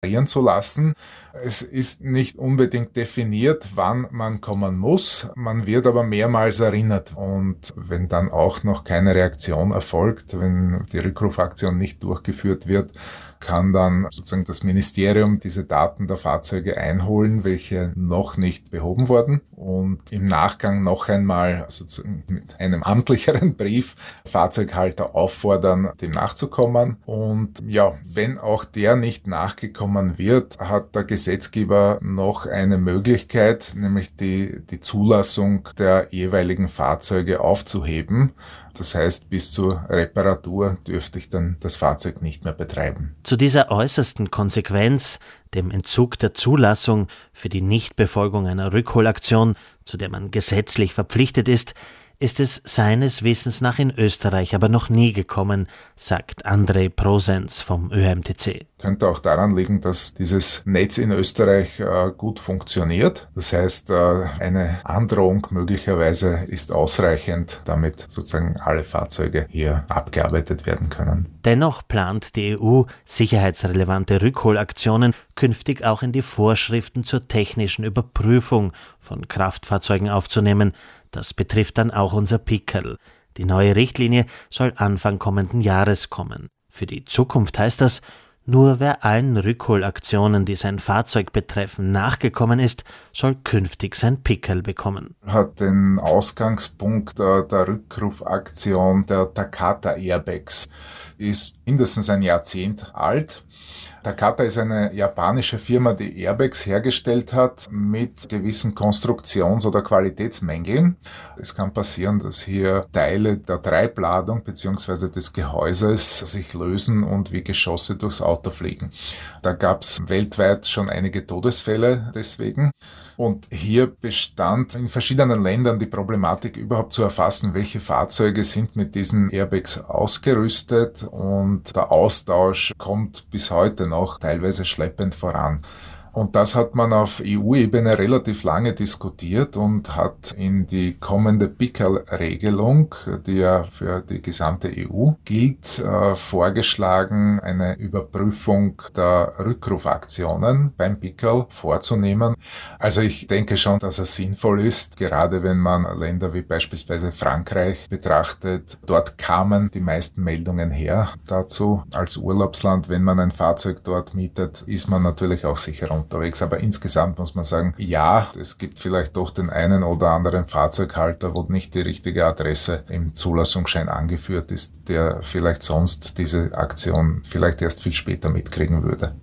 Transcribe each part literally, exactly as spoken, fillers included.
reparieren zu lassen. Es ist nicht unbedingt definiert, wann man kommen muss. Man wird aber mehrmals erinnert. Und wenn dann auch noch keine Reaktion erfolgt, wenn die Rückrufaktion nicht durchgeführt wird, kann dann sozusagen das Ministerium diese Daten der Fahrzeuge einholen, welche noch nicht behoben wurden, und im Nachgang noch einmal sozusagen mit einem amtlicheren Brief Fahrzeughalter auffordern, dem nachzukommen. Und ja, wenn auch der nicht nachgekommen wird, hat der Gesetzgeber noch eine Möglichkeit, nämlich die, die Zulassung der jeweiligen Fahrzeuge aufzuheben. Das heißt, bis zur Reparatur dürfte ich dann das Fahrzeug nicht mehr betreiben. Zu dieser äußersten Konsequenz, dem Entzug der Zulassung für die Nichtbefolgung einer Rückholaktion, zu der man gesetzlich verpflichtet ist, ist es seines Wissens nach in Österreich aber noch nie gekommen, sagt Andrej Prosens vom Ö M T C. Könnte auch daran liegen, dass dieses Netz in Österreich äh, gut funktioniert. Das heißt, äh, eine Androhung möglicherweise ist ausreichend, damit sozusagen alle Fahrzeuge hier abgearbeitet werden können. Dennoch plant die E U, sicherheitsrelevante Rückholaktionen künftig auch in die Vorschriften zur technischen Überprüfung von Kraftfahrzeugen aufzunehmen. Das betrifft dann auch unser Pickerl. Die neue Richtlinie soll Anfang kommenden Jahres kommen. Für die Zukunft heißt das, nur wer allen Rückholaktionen, die sein Fahrzeug betreffen, nachgekommen ist, soll künftig sein Pickerl bekommen. Hat den Ausgangspunkt der, der Rückrufaktion der Takata Airbags. Ist mindestens ein Jahrzehnt alt. Takata ist eine japanische Firma, die Airbags hergestellt hat mit gewissen Konstruktions- oder Qualitätsmängeln. Es kann passieren, dass hier Teile der Treibladung bzw. des Gehäuses sich lösen und wie Geschosse durchs Auto fliegen. Da gab es weltweit schon einige Todesfälle deswegen. Und hier bestand in verschiedenen Ländern die Problematik, überhaupt zu erfassen, welche Fahrzeuge sind mit diesen Airbags ausgerüstet, und der Austausch kommt bis heute noch teilweise schleppend voran. Und das hat man auf E U-Ebene relativ lange diskutiert und hat in die kommende Pickerl-Regelung, die ja für die gesamte E U gilt, äh, vorgeschlagen, eine Überprüfung der Rückrufaktionen beim Pickerl vorzunehmen. Also ich denke schon, dass es sinnvoll ist, gerade wenn man Länder wie beispielsweise Frankreich betrachtet. Dort kamen die meisten Meldungen her dazu. Als Urlaubsland, wenn man ein Fahrzeug dort mietet, ist man natürlich auch sicherer unterwegs. Aber insgesamt muss man sagen, ja, es gibt vielleicht doch den einen oder anderen Fahrzeughalter, wo nicht die richtige Adresse im Zulassungsschein angeführt ist, der vielleicht sonst diese Aktion vielleicht erst viel später mitkriegen würde.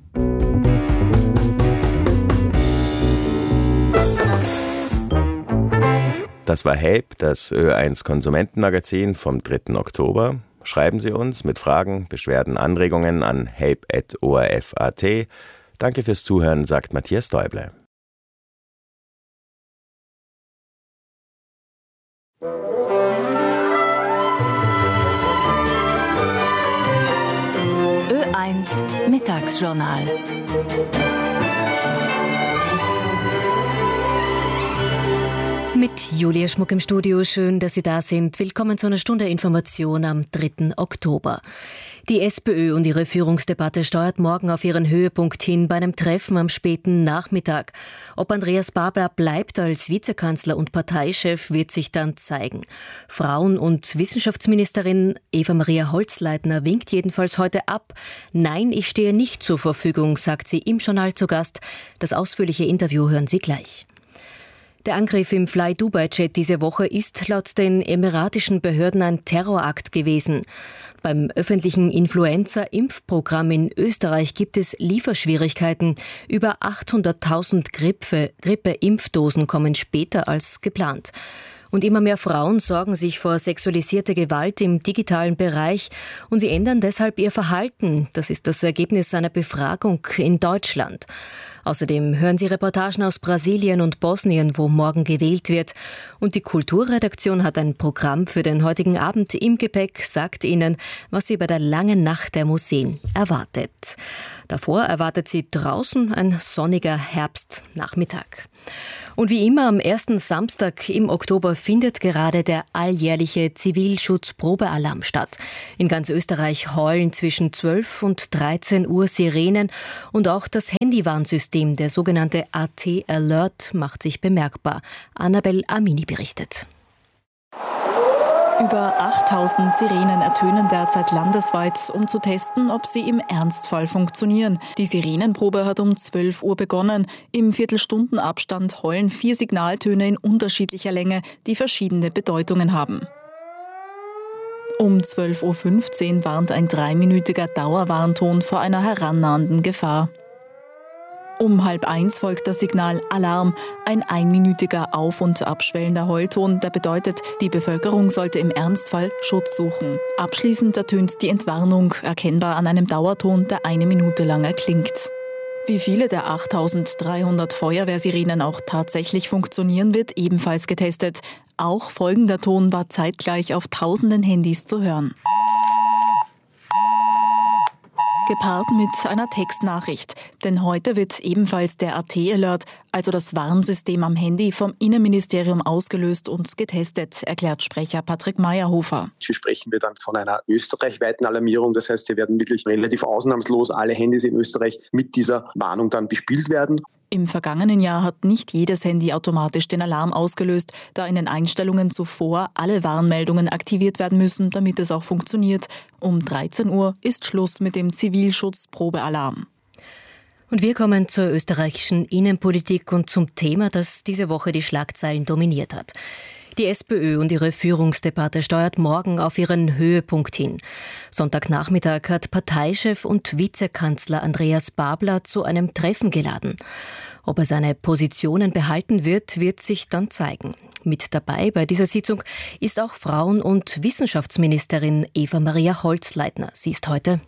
Das war Help, das Ö eins Konsumentenmagazin vom dritten Oktober. Schreiben Sie uns mit Fragen, Beschwerden, Anregungen an help at o r f punkt a t. Danke fürs Zuhören, sagt Matthias Däuble. Ö eins Mittagsjournal. Mit Julia Schmuck im Studio. Schön, dass Sie da sind. Willkommen zu einer Stunde Information am dritten Oktober. Die SPÖ und ihre Führungsdebatte steuert morgen auf ihren Höhepunkt hin bei einem Treffen am späten Nachmittag. Ob Andreas Babler bleibt als Vizekanzler und Parteichef, wird sich dann zeigen. Frauen- und Wissenschaftsministerin Eva-Maria Holzleitner winkt jedenfalls heute ab. Nein, ich stehe nicht zur Verfügung, sagt sie im Journal zu Gast. Das ausführliche Interview hören Sie gleich. Der Angriff im Fly Dubai Jet diese Woche ist laut den emiratischen Behörden ein Terrorakt gewesen. Beim öffentlichen Influenza-Impfprogramm in Österreich gibt es Lieferschwierigkeiten. Über achthunderttausend Grippe, Grippe-Impfdosen kommen später als geplant. Und immer mehr Frauen sorgen sich vor sexualisierter Gewalt im digitalen Bereich und sie ändern deshalb ihr Verhalten. Das ist das Ergebnis einer Befragung in Deutschland. Außerdem hören Sie Reportagen aus Brasilien und Bosnien, wo morgen gewählt wird. Und die Kulturredaktion hat ein Programm für den heutigen Abend im Gepäck, sagt Ihnen, was Sie bei der langen Nacht der Museen erwartet. Davor erwartet Sie draußen ein sonniger Herbstnachmittag. Und wie immer am ersten Samstag im Oktober findet gerade der alljährliche Zivilschutzprobealarm statt. In ganz Österreich heulen zwischen zwölf und dreizehn Uhr Sirenen und auch das Handywarnsystem, der sogenannte A T Alert, macht sich bemerkbar. Annabel Amini berichtet. Über achttausend Sirenen ertönen derzeit landesweit, um zu testen, ob sie im Ernstfall funktionieren. Die Sirenenprobe hat um zwölf Uhr begonnen. Im Viertelstundenabstand heulen vier Signaltöne in unterschiedlicher Länge, die verschiedene Bedeutungen haben. Um zwölf Uhr fünfzehn warnt ein dreiminütiger Dauerwarnton vor einer herannahenden Gefahr. Um halb eins folgt das Signal Alarm, ein einminütiger auf- und abschwellender Heulton, der bedeutet, die Bevölkerung sollte im Ernstfall Schutz suchen. Abschließend ertönt die Entwarnung, erkennbar an einem Dauerton, der eine Minute lang erklingt. Wie viele der achttausenddreihundert Feuerwehrsirenen auch tatsächlich funktionieren, wird ebenfalls getestet. Auch folgender Ton war zeitgleich auf tausenden Handys zu hören. Gepaart mit einer Textnachricht. Denn heute wird ebenfalls der A T Alert, also das Warnsystem am Handy, vom Innenministerium ausgelöst und getestet, erklärt Sprecher Patrick Mayerhofer. Hier sprechen wir dann von einer österreichweiten Alarmierung. Das heißt, hier werden wirklich relativ ausnahmslos alle Handys in Österreich mit dieser Warnung dann bespielt werden. Im vergangenen Jahr hat nicht jedes Handy automatisch den Alarm ausgelöst, da in den Einstellungen zuvor alle Warnmeldungen aktiviert werden müssen, damit es auch funktioniert. Um dreizehn Uhr ist Schluss mit dem Zivilschutzprobealarm. Und wir kommen zur österreichischen Innenpolitik und zum Thema, das diese Woche die Schlagzeilen dominiert hat. Die SPÖ und ihre Führungsdebatte steuert morgen auf ihren Höhepunkt hin. Sonntagnachmittag hat Parteichef und Vizekanzler Andreas Babler zu einem Treffen geladen. Ob er seine Positionen behalten wird, wird sich dann zeigen. Mit dabei bei dieser Sitzung ist auch Frauen- und Wissenschaftsministerin Eva-Maria Holzleitner. Sie ist heute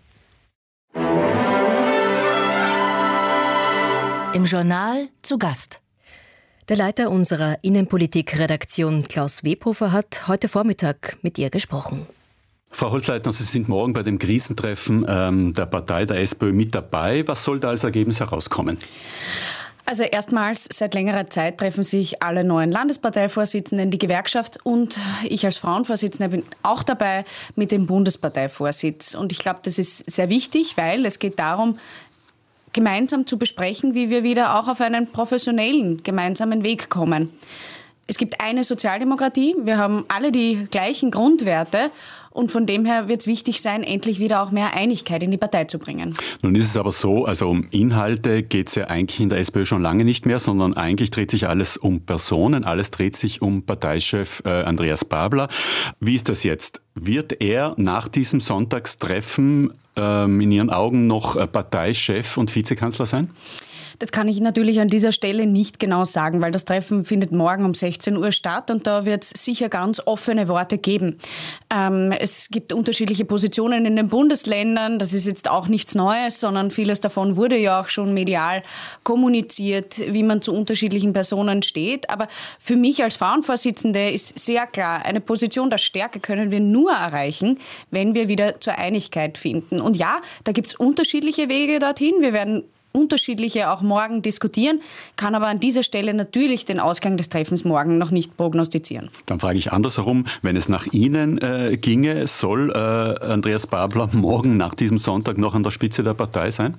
im Journal zu Gast. Der Leiter unserer Innenpolitik-Redaktion, Klaus Webhofer, hat heute Vormittag mit ihr gesprochen. Frau Holzleitner, Sie sind morgen bei dem Krisentreffen ähm, der Partei, der SPÖ, mit dabei. Was soll da als Ergebnis herauskommen? Also erstmals seit längerer Zeit treffen sich alle neuen Landesparteivorsitzenden, die Gewerkschaft und ich als Frauenvorsitzende bin auch dabei mit dem Bundesparteivorsitz. Und ich glaube, das ist sehr wichtig, weil es geht darum, gemeinsam zu besprechen, wie wir wieder auch auf einen professionellen gemeinsamen Weg kommen. Es gibt eine Sozialdemokratie, wir haben alle die gleichen Grundwerte und von dem her wird es wichtig sein, endlich wieder auch mehr Einigkeit in die Partei zu bringen. Nun ist es aber so, also um Inhalte geht es ja eigentlich in der SPÖ schon lange nicht mehr, sondern eigentlich dreht sich alles um Personen, alles dreht sich um Parteichef äh, Andreas Babler. Wie ist das jetzt? Wird er nach diesem Sonntagstreffen ähm, in Ihren Augen noch äh, Parteichef und Vizekanzler sein? Das kann ich natürlich an dieser Stelle nicht genau sagen, weil das Treffen findet morgen um sechzehn Uhr statt und da wird es sicher ganz offene Worte geben. Ähm, es gibt unterschiedliche Positionen in den Bundesländern, das ist jetzt auch nichts Neues, sondern vieles davon wurde ja auch schon medial kommuniziert, wie man zu unterschiedlichen Personen steht. Aber für mich als Frauenvorsitzende ist sehr klar, eine Position der Stärke können wir nur erreichen, wenn wir wieder zur Einigkeit finden. Und ja, da gibt es unterschiedliche Wege dorthin. Wir werden unterschiedliche auch morgen diskutieren, kann aber an dieser Stelle natürlich den Ausgang des Treffens morgen noch nicht prognostizieren. Dann frage ich andersherum, wenn es nach Ihnen äh, ginge, soll äh, Andreas Babler morgen nach diesem Sonntag noch an der Spitze der Partei sein?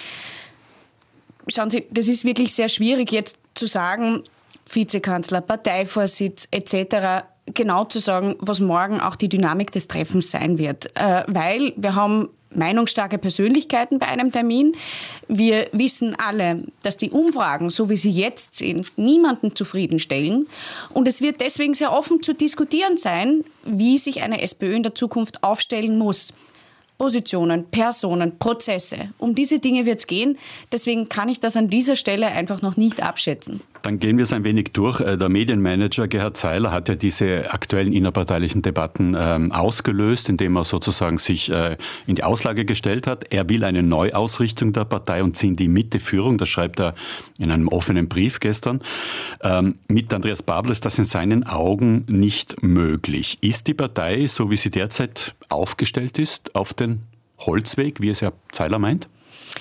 Schauen Sie, das ist wirklich sehr schwierig jetzt zu sagen, Vizekanzler, Parteivorsitz et cetera, genau zu sagen, was morgen auch die Dynamik des Treffens sein wird. Äh, weil wir haben meinungsstarke Persönlichkeiten bei einem Termin. Wir wissen alle, dass die Umfragen, so wie sie jetzt sind, niemanden zufriedenstellen. Und es wird deswegen sehr offen zu diskutieren sein, wie sich eine SPÖ in der Zukunft aufstellen muss. Positionen, Personen, Prozesse. Um diese Dinge wird es gehen. Deswegen kann ich das an dieser Stelle einfach noch nicht abschätzen. Dann gehen wir es ein wenig durch. Der Medienmanager Gerhard Seiler hat ja diese aktuellen innerparteilichen Debatten ähm, ausgelöst, indem er sozusagen sich äh, in die Auslage gestellt hat. Er will eine Neuausrichtung der Partei und ziehen die Mitteführung. Das schreibt er in einem offenen Brief gestern. Ähm, mit Andreas Babler ist das in seinen Augen nicht möglich. Ist die Partei, so wie sie derzeit aufgestellt ist, auf den Holzweg, wie es Herr Seiler meint?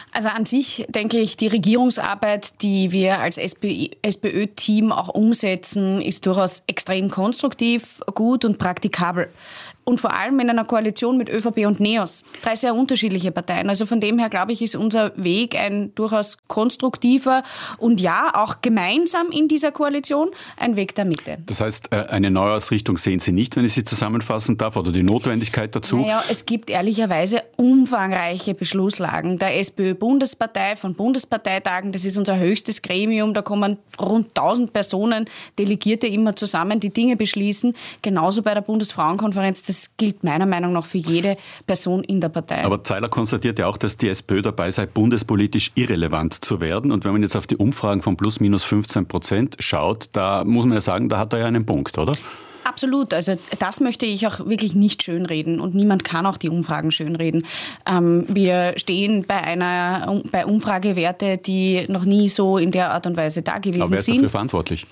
Also an sich denke ich, die Regierungsarbeit, die wir als SPÖ-Team auch umsetzen, ist durchaus extrem konstruktiv, gut und praktikabel. Und vor allem in einer Koalition mit ÖVP und NEOS. Drei sehr unterschiedliche Parteien. Also von dem her, glaube ich, ist unser Weg ein durchaus konstruktiver und ja, auch gemeinsam in dieser Koalition ein Weg der Mitte. Das heißt, eine Neuausrichtung sehen Sie nicht, wenn ich Sie zusammenfassen darf, oder die Notwendigkeit dazu? Naja, es gibt ehrlicherweise umfangreiche Beschlusslagen der SPÖ-Bundespartei von Bundesparteitagen. Das ist unser höchstes Gremium. Da kommen rund tausend Personen, Delegierte immer zusammen, die Dinge beschließen. Genauso bei der Bundesfrauenkonferenz. Das gilt meiner Meinung nach für jede Person in der Partei. Aber Zeiler konstatiert ja auch, dass die SPÖ dabei sei, bundespolitisch irrelevant zu werden. Und wenn man jetzt auf die Umfragen von plus minus fünfzehn Prozent schaut, da muss man ja sagen, da hat er ja einen Punkt, oder? Absolut. Also das möchte ich auch wirklich nicht schönreden und niemand kann auch die Umfragen schönreden. Ähm, wir stehen bei einer bei Umfragewerte, die noch nie so in der Art und Weise da gewesen sind. Aber wer ist sind. dafür verantwortlich?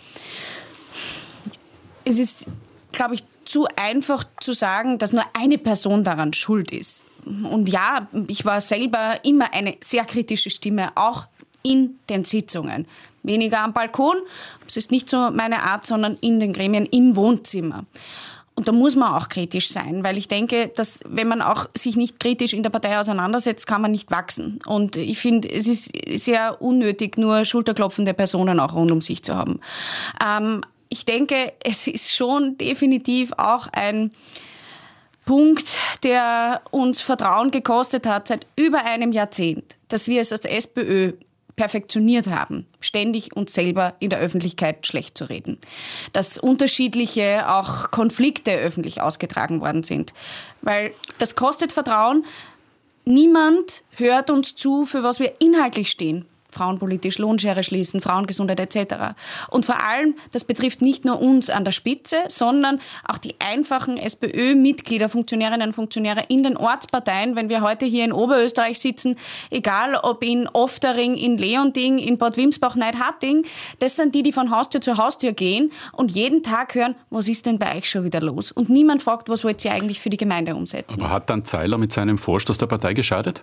Es ist, glaube ich, zu einfach zu sagen, dass nur eine Person daran schuld ist. Und ja, ich war selber immer eine sehr kritische Stimme, auch in den Sitzungen. Weniger am Balkon, das ist nicht so meine Art, sondern in den Gremien, im Wohnzimmer. Und da muss man auch kritisch sein, weil ich denke, dass wenn man auch sich nicht kritisch in der Partei auseinandersetzt, kann man nicht wachsen. Und ich finde, es ist sehr unnötig, nur schulterklopfende Personen auch rund um sich zu haben. Ähm, Ich denke, es ist schon definitiv auch ein Punkt, der uns Vertrauen gekostet hat seit über einem Jahrzehnt, dass wir es als SPÖ perfektioniert haben, ständig uns selber in der Öffentlichkeit schlecht zu reden. Dass unterschiedliche auch Konflikte öffentlich ausgetragen worden sind. Weil das kostet Vertrauen. Niemand hört uns zu, für was wir inhaltlich stehen. Frauenpolitisch, Lohnschere schließen, Frauengesundheit et cetera. Und vor allem, das betrifft nicht nur uns an der Spitze, sondern auch die einfachen SPÖ-Mitglieder, Funktionärinnen und Funktionäre in den Ortsparteien. Wenn wir heute hier in Oberösterreich sitzen, egal ob in Oftering, in Leonding, in Bad Wimsbach, Neidharting, das sind die, die von Haustür zu Haustür gehen und jeden Tag hören, was ist denn bei euch schon wieder los? Und niemand fragt, was wollt ihr eigentlich für die Gemeinde umsetzen? Aber hat dann Zeiler mit seinem Vorstoß der Partei geschadet?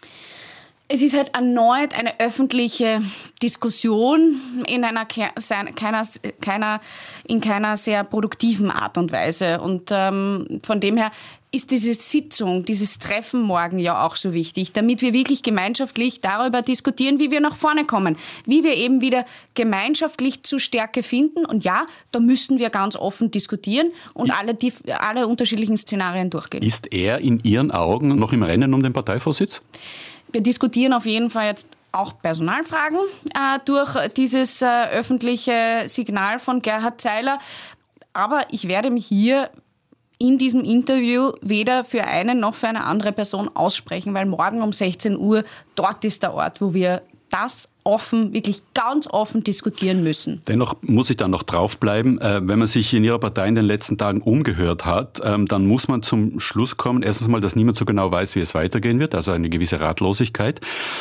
Es ist halt erneut eine öffentliche Diskussion in einer keiner, keiner, in keiner sehr produktiven Art und Weise. Und ähm, von dem her ist diese Sitzung, dieses Treffen morgen ja auch so wichtig, damit wir wirklich gemeinschaftlich darüber diskutieren, wie wir nach vorne kommen, wie wir eben wieder gemeinschaftlich zu Stärke finden. Und ja, da müssen wir ganz offen diskutieren und alle, die, alle unterschiedlichen Szenarien durchgehen. Ist er in Ihren Augen noch im Rennen um den Parteivorsitz? Wir diskutieren auf jeden Fall jetzt auch Personalfragen äh, durch dieses äh, öffentliche Signal von Gerhard Zeiler. Aber ich werde mich hier in diesem Interview weder für eine noch für eine andere Person aussprechen, weil morgen um sechzehn Uhr dort ist der Ort, wo wir das offen, wirklich ganz offen diskutieren müssen. Dennoch muss ich da noch draufbleiben. Wenn man sich in Ihrer Partei in den letzten Tagen umgehört hat, dann muss man zum Schluss kommen, erstens mal, dass niemand so genau weiß, wie es weitergehen wird, also eine gewisse Ratlosigkeit,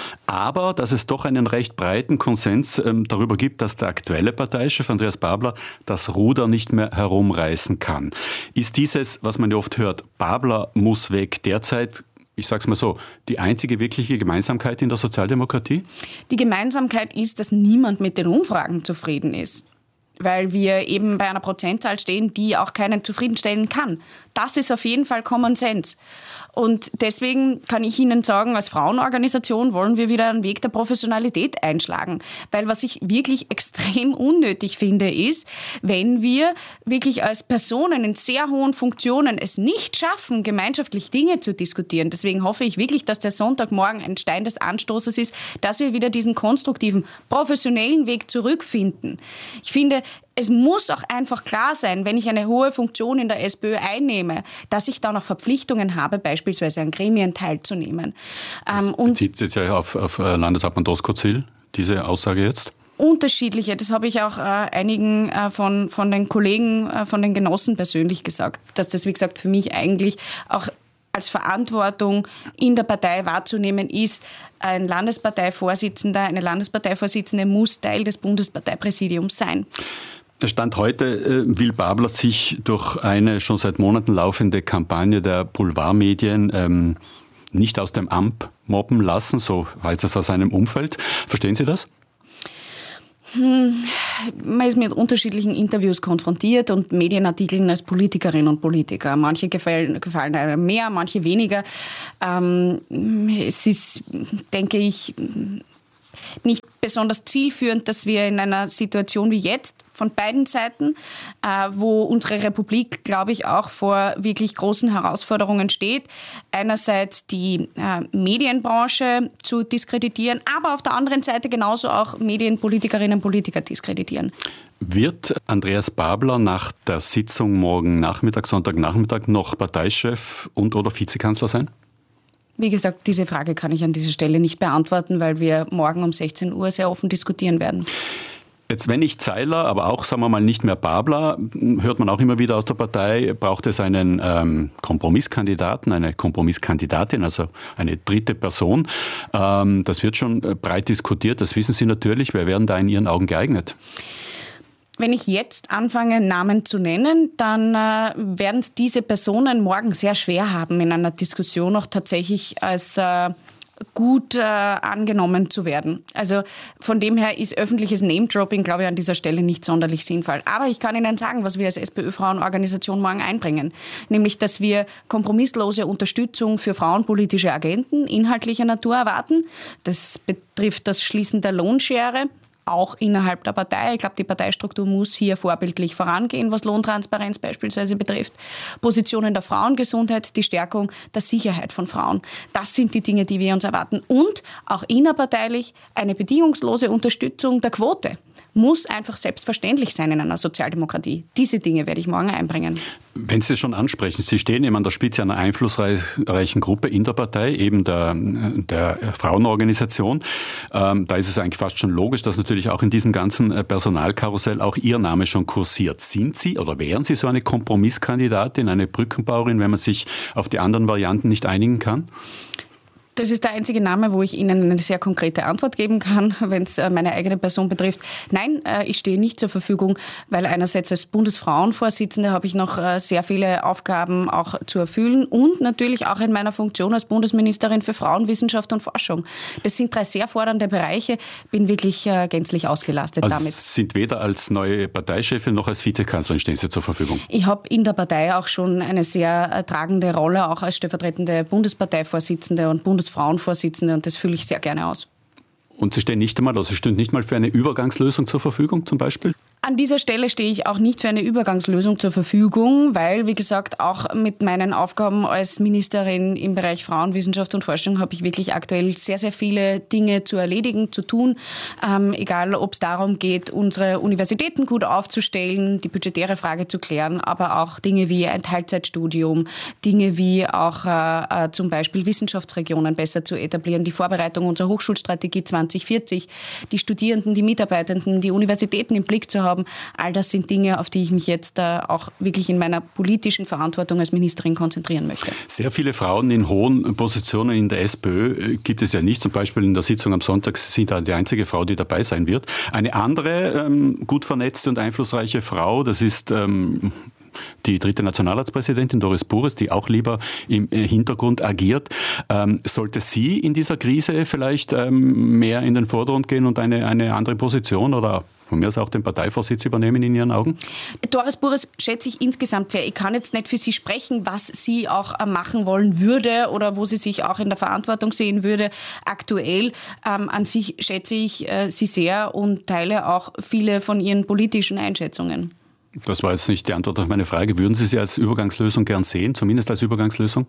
aber dass es doch einen recht breiten Konsens darüber gibt, dass der aktuelle Parteichef Andreas Babler das Ruder nicht mehr herumreißen kann. Ist dieses, was man ja oft hört, Babler muss weg, derzeit, ich sage es mal so, die einzige wirkliche Gemeinsamkeit in der Sozialdemokratie? Die Gemeinsamkeit ist, dass niemand mit den Umfragen zufrieden ist. Weil wir eben bei einer Prozentzahl stehen, die auch keinen zufriedenstellen kann. Das ist auf jeden Fall Common Sense. Und deswegen kann ich Ihnen sagen, als Frauenorganisation wollen wir wieder einen Weg der Professionalität einschlagen. Weil was ich wirklich extrem unnötig finde, ist, wenn wir wirklich als Personen in sehr hohen Funktionen es nicht schaffen, gemeinschaftlich Dinge zu diskutieren. Deswegen hoffe ich wirklich, dass der Sonntagmorgen ein Stein des Anstoßes ist, dass wir wieder diesen konstruktiven, professionellen Weg zurückfinden. Ich finde, es muss auch einfach klar sein, wenn ich eine hohe Funktion in der SPÖ einnehme, dass ich dann auch Verpflichtungen habe, beispielsweise an Gremien teilzunehmen. Ähm, das bezieht sich jetzt ja auf, auf Landeshauptmann Doskozil, diese Aussage jetzt? Unterschiedliche, das habe ich auch äh, einigen äh, von, von den Kollegen, äh, von den Genossen persönlich gesagt, dass das, wie gesagt, für mich eigentlich auch als Verantwortung in der Partei wahrzunehmen ist. Ein Landesparteivorsitzender, eine Landesparteivorsitzende muss Teil des Bundesparteipräsidiums sein. Stand heute äh, will Babler sich durch eine schon seit Monaten laufende Kampagne der Boulevardmedien ähm, nicht aus dem Amt mobben lassen, so heißt es aus seinem Umfeld. Verstehen Sie das? Hm, man ist mit unterschiedlichen Interviews konfrontiert und Medienartikeln als Politikerin und Politiker. Manche gefallen, gefallen einem mehr, manche weniger. Ähm, es ist, denke ich, nicht besonders zielführend, dass wir in einer Situation wie jetzt von beiden Seiten, äh, wo unsere Republik, glaube ich, auch vor wirklich großen Herausforderungen steht. Einerseits die äh, Medienbranche zu diskreditieren, aber auf der anderen Seite genauso auch Medienpolitikerinnen und Politiker diskreditieren. Wird Andreas Babler nach der Sitzung morgen Nachmittag, Sonntagnachmittag noch Parteichef und oder Vizekanzler sein? Wie gesagt, diese Frage kann ich an dieser Stelle nicht beantworten, weil wir morgen um sechzehn Uhr sehr offen diskutieren werden. Jetzt, wenn nicht Zeiler, aber auch, sagen wir mal, nicht mehr Babler, hört man auch immer wieder aus der Partei, braucht es einen ähm, Kompromisskandidaten, eine Kompromisskandidatin, also eine dritte Person. Ähm, das wird schon breit diskutiert, das wissen Sie natürlich. Wer wären da in Ihren Augen geeignet? Wenn ich jetzt anfange, Namen zu nennen, dann äh, werden diese Personen morgen sehr schwer haben, in einer Diskussion auch tatsächlich als äh, gut äh, angenommen zu werden. Also von dem her ist öffentliches Name-Dropping, glaube ich, an dieser Stelle nicht sonderlich sinnvoll. Aber ich kann Ihnen sagen, was wir als SPÖ-Frauenorganisation morgen einbringen. Nämlich, dass wir kompromisslose Unterstützung für frauenpolitische Agenten inhaltlicher Natur erwarten. Das betrifft das Schließen der Lohnschere, auch innerhalb der Partei. Ich glaube, die Parteistruktur muss hier vorbildlich vorangehen, was Lohntransparenz beispielsweise betrifft. Positionen der Frauengesundheit, die Stärkung der Sicherheit von Frauen. Das sind die Dinge, die wir uns erwarten. Und auch innerparteilich eine bedingungslose Unterstützung der Quote. Muss einfach selbstverständlich sein in einer Sozialdemokratie. Diese Dinge werde ich morgen einbringen. Wenn Sie es schon ansprechen, Sie stehen eben an der Spitze einer einflussreichen Gruppe in der Partei, eben der, der Frauenorganisation. Ähm, da ist es eigentlich fast schon logisch, dass natürlich auch in diesem ganzen Personalkarussell auch Ihr Name schon kursiert. Sind Sie oder wären Sie so eine Kompromisskandidatin, eine Brückenbauerin, wenn man sich auf die anderen Varianten nicht einigen kann? Das ist der einzige Name, wo ich Ihnen eine sehr konkrete Antwort geben kann, wenn es meine eigene Person betrifft. Nein, ich stehe nicht zur Verfügung, weil einerseits als Bundesfrauenvorsitzende habe ich noch sehr viele Aufgaben auch zu erfüllen und natürlich auch in meiner Funktion als Bundesministerin für Frauen, Wissenschaft und Forschung. Das sind drei sehr fordernde Bereiche, bin wirklich gänzlich ausgelastet also damit. Sind weder als neue Parteichefin noch als Vizekanzlerin stehen Sie zur Verfügung? Ich habe in der Partei auch schon eine sehr tragende Rolle, auch als stellvertretende Bundesparteivorsitzende und Bundesfrauenvorsitzende und das fühle ich sehr gerne aus. Und Sie stehen nicht einmal, also Sie stehen nicht mal für eine Übergangslösung zur Verfügung zum Beispiel? An dieser Stelle stehe ich auch nicht für eine Übergangslösung zur Verfügung, weil, wie gesagt, auch mit meinen Aufgaben als Ministerin im Bereich Frauen, Wissenschaft und Forschung habe ich wirklich aktuell sehr, sehr viele Dinge zu erledigen, zu tun. Ähm, egal, ob es darum geht, unsere Universitäten gut aufzustellen, die budgetäre Frage zu klären, aber auch Dinge wie ein Teilzeitstudium, Dinge wie auch äh, äh, zum Beispiel Wissenschaftsregionen besser zu etablieren, die Vorbereitung unserer Hochschulstrategie zwanzig vierzig, die Studierenden, die Mitarbeitenden, die Universitäten im Blick zu haben. All das sind Dinge, auf die ich mich jetzt äh, auch wirklich in meiner politischen Verantwortung als Ministerin konzentrieren möchte. Sehr viele Frauen in hohen Positionen in der SPÖ gibt es ja nicht. Zum Beispiel in der Sitzung am Sonntag sind da die einzige Frau, die dabei sein wird. Eine andere ähm, gut vernetzte und einflussreiche Frau, das ist ähm, die dritte Nationalratspräsidentin Doris Burres, die auch lieber im Hintergrund agiert. Ähm, sollte sie in dieser Krise vielleicht ähm, mehr in den Vordergrund gehen und eine, eine andere Position oder von mir aus auch den Parteivorsitz übernehmen in Ihren Augen? Doris Burres schätze ich insgesamt sehr. Ich kann jetzt nicht für sie sprechen, was sie auch machen wollen würde oder wo sie sich auch in der Verantwortung sehen würde. Aktuell ähm, an sich schätze ich äh, sie sehr und teile auch viele von ihren politischen Einschätzungen. Das war jetzt nicht die Antwort auf meine Frage. Würden Sie sie als Übergangslösung gern sehen, zumindest als Übergangslösung?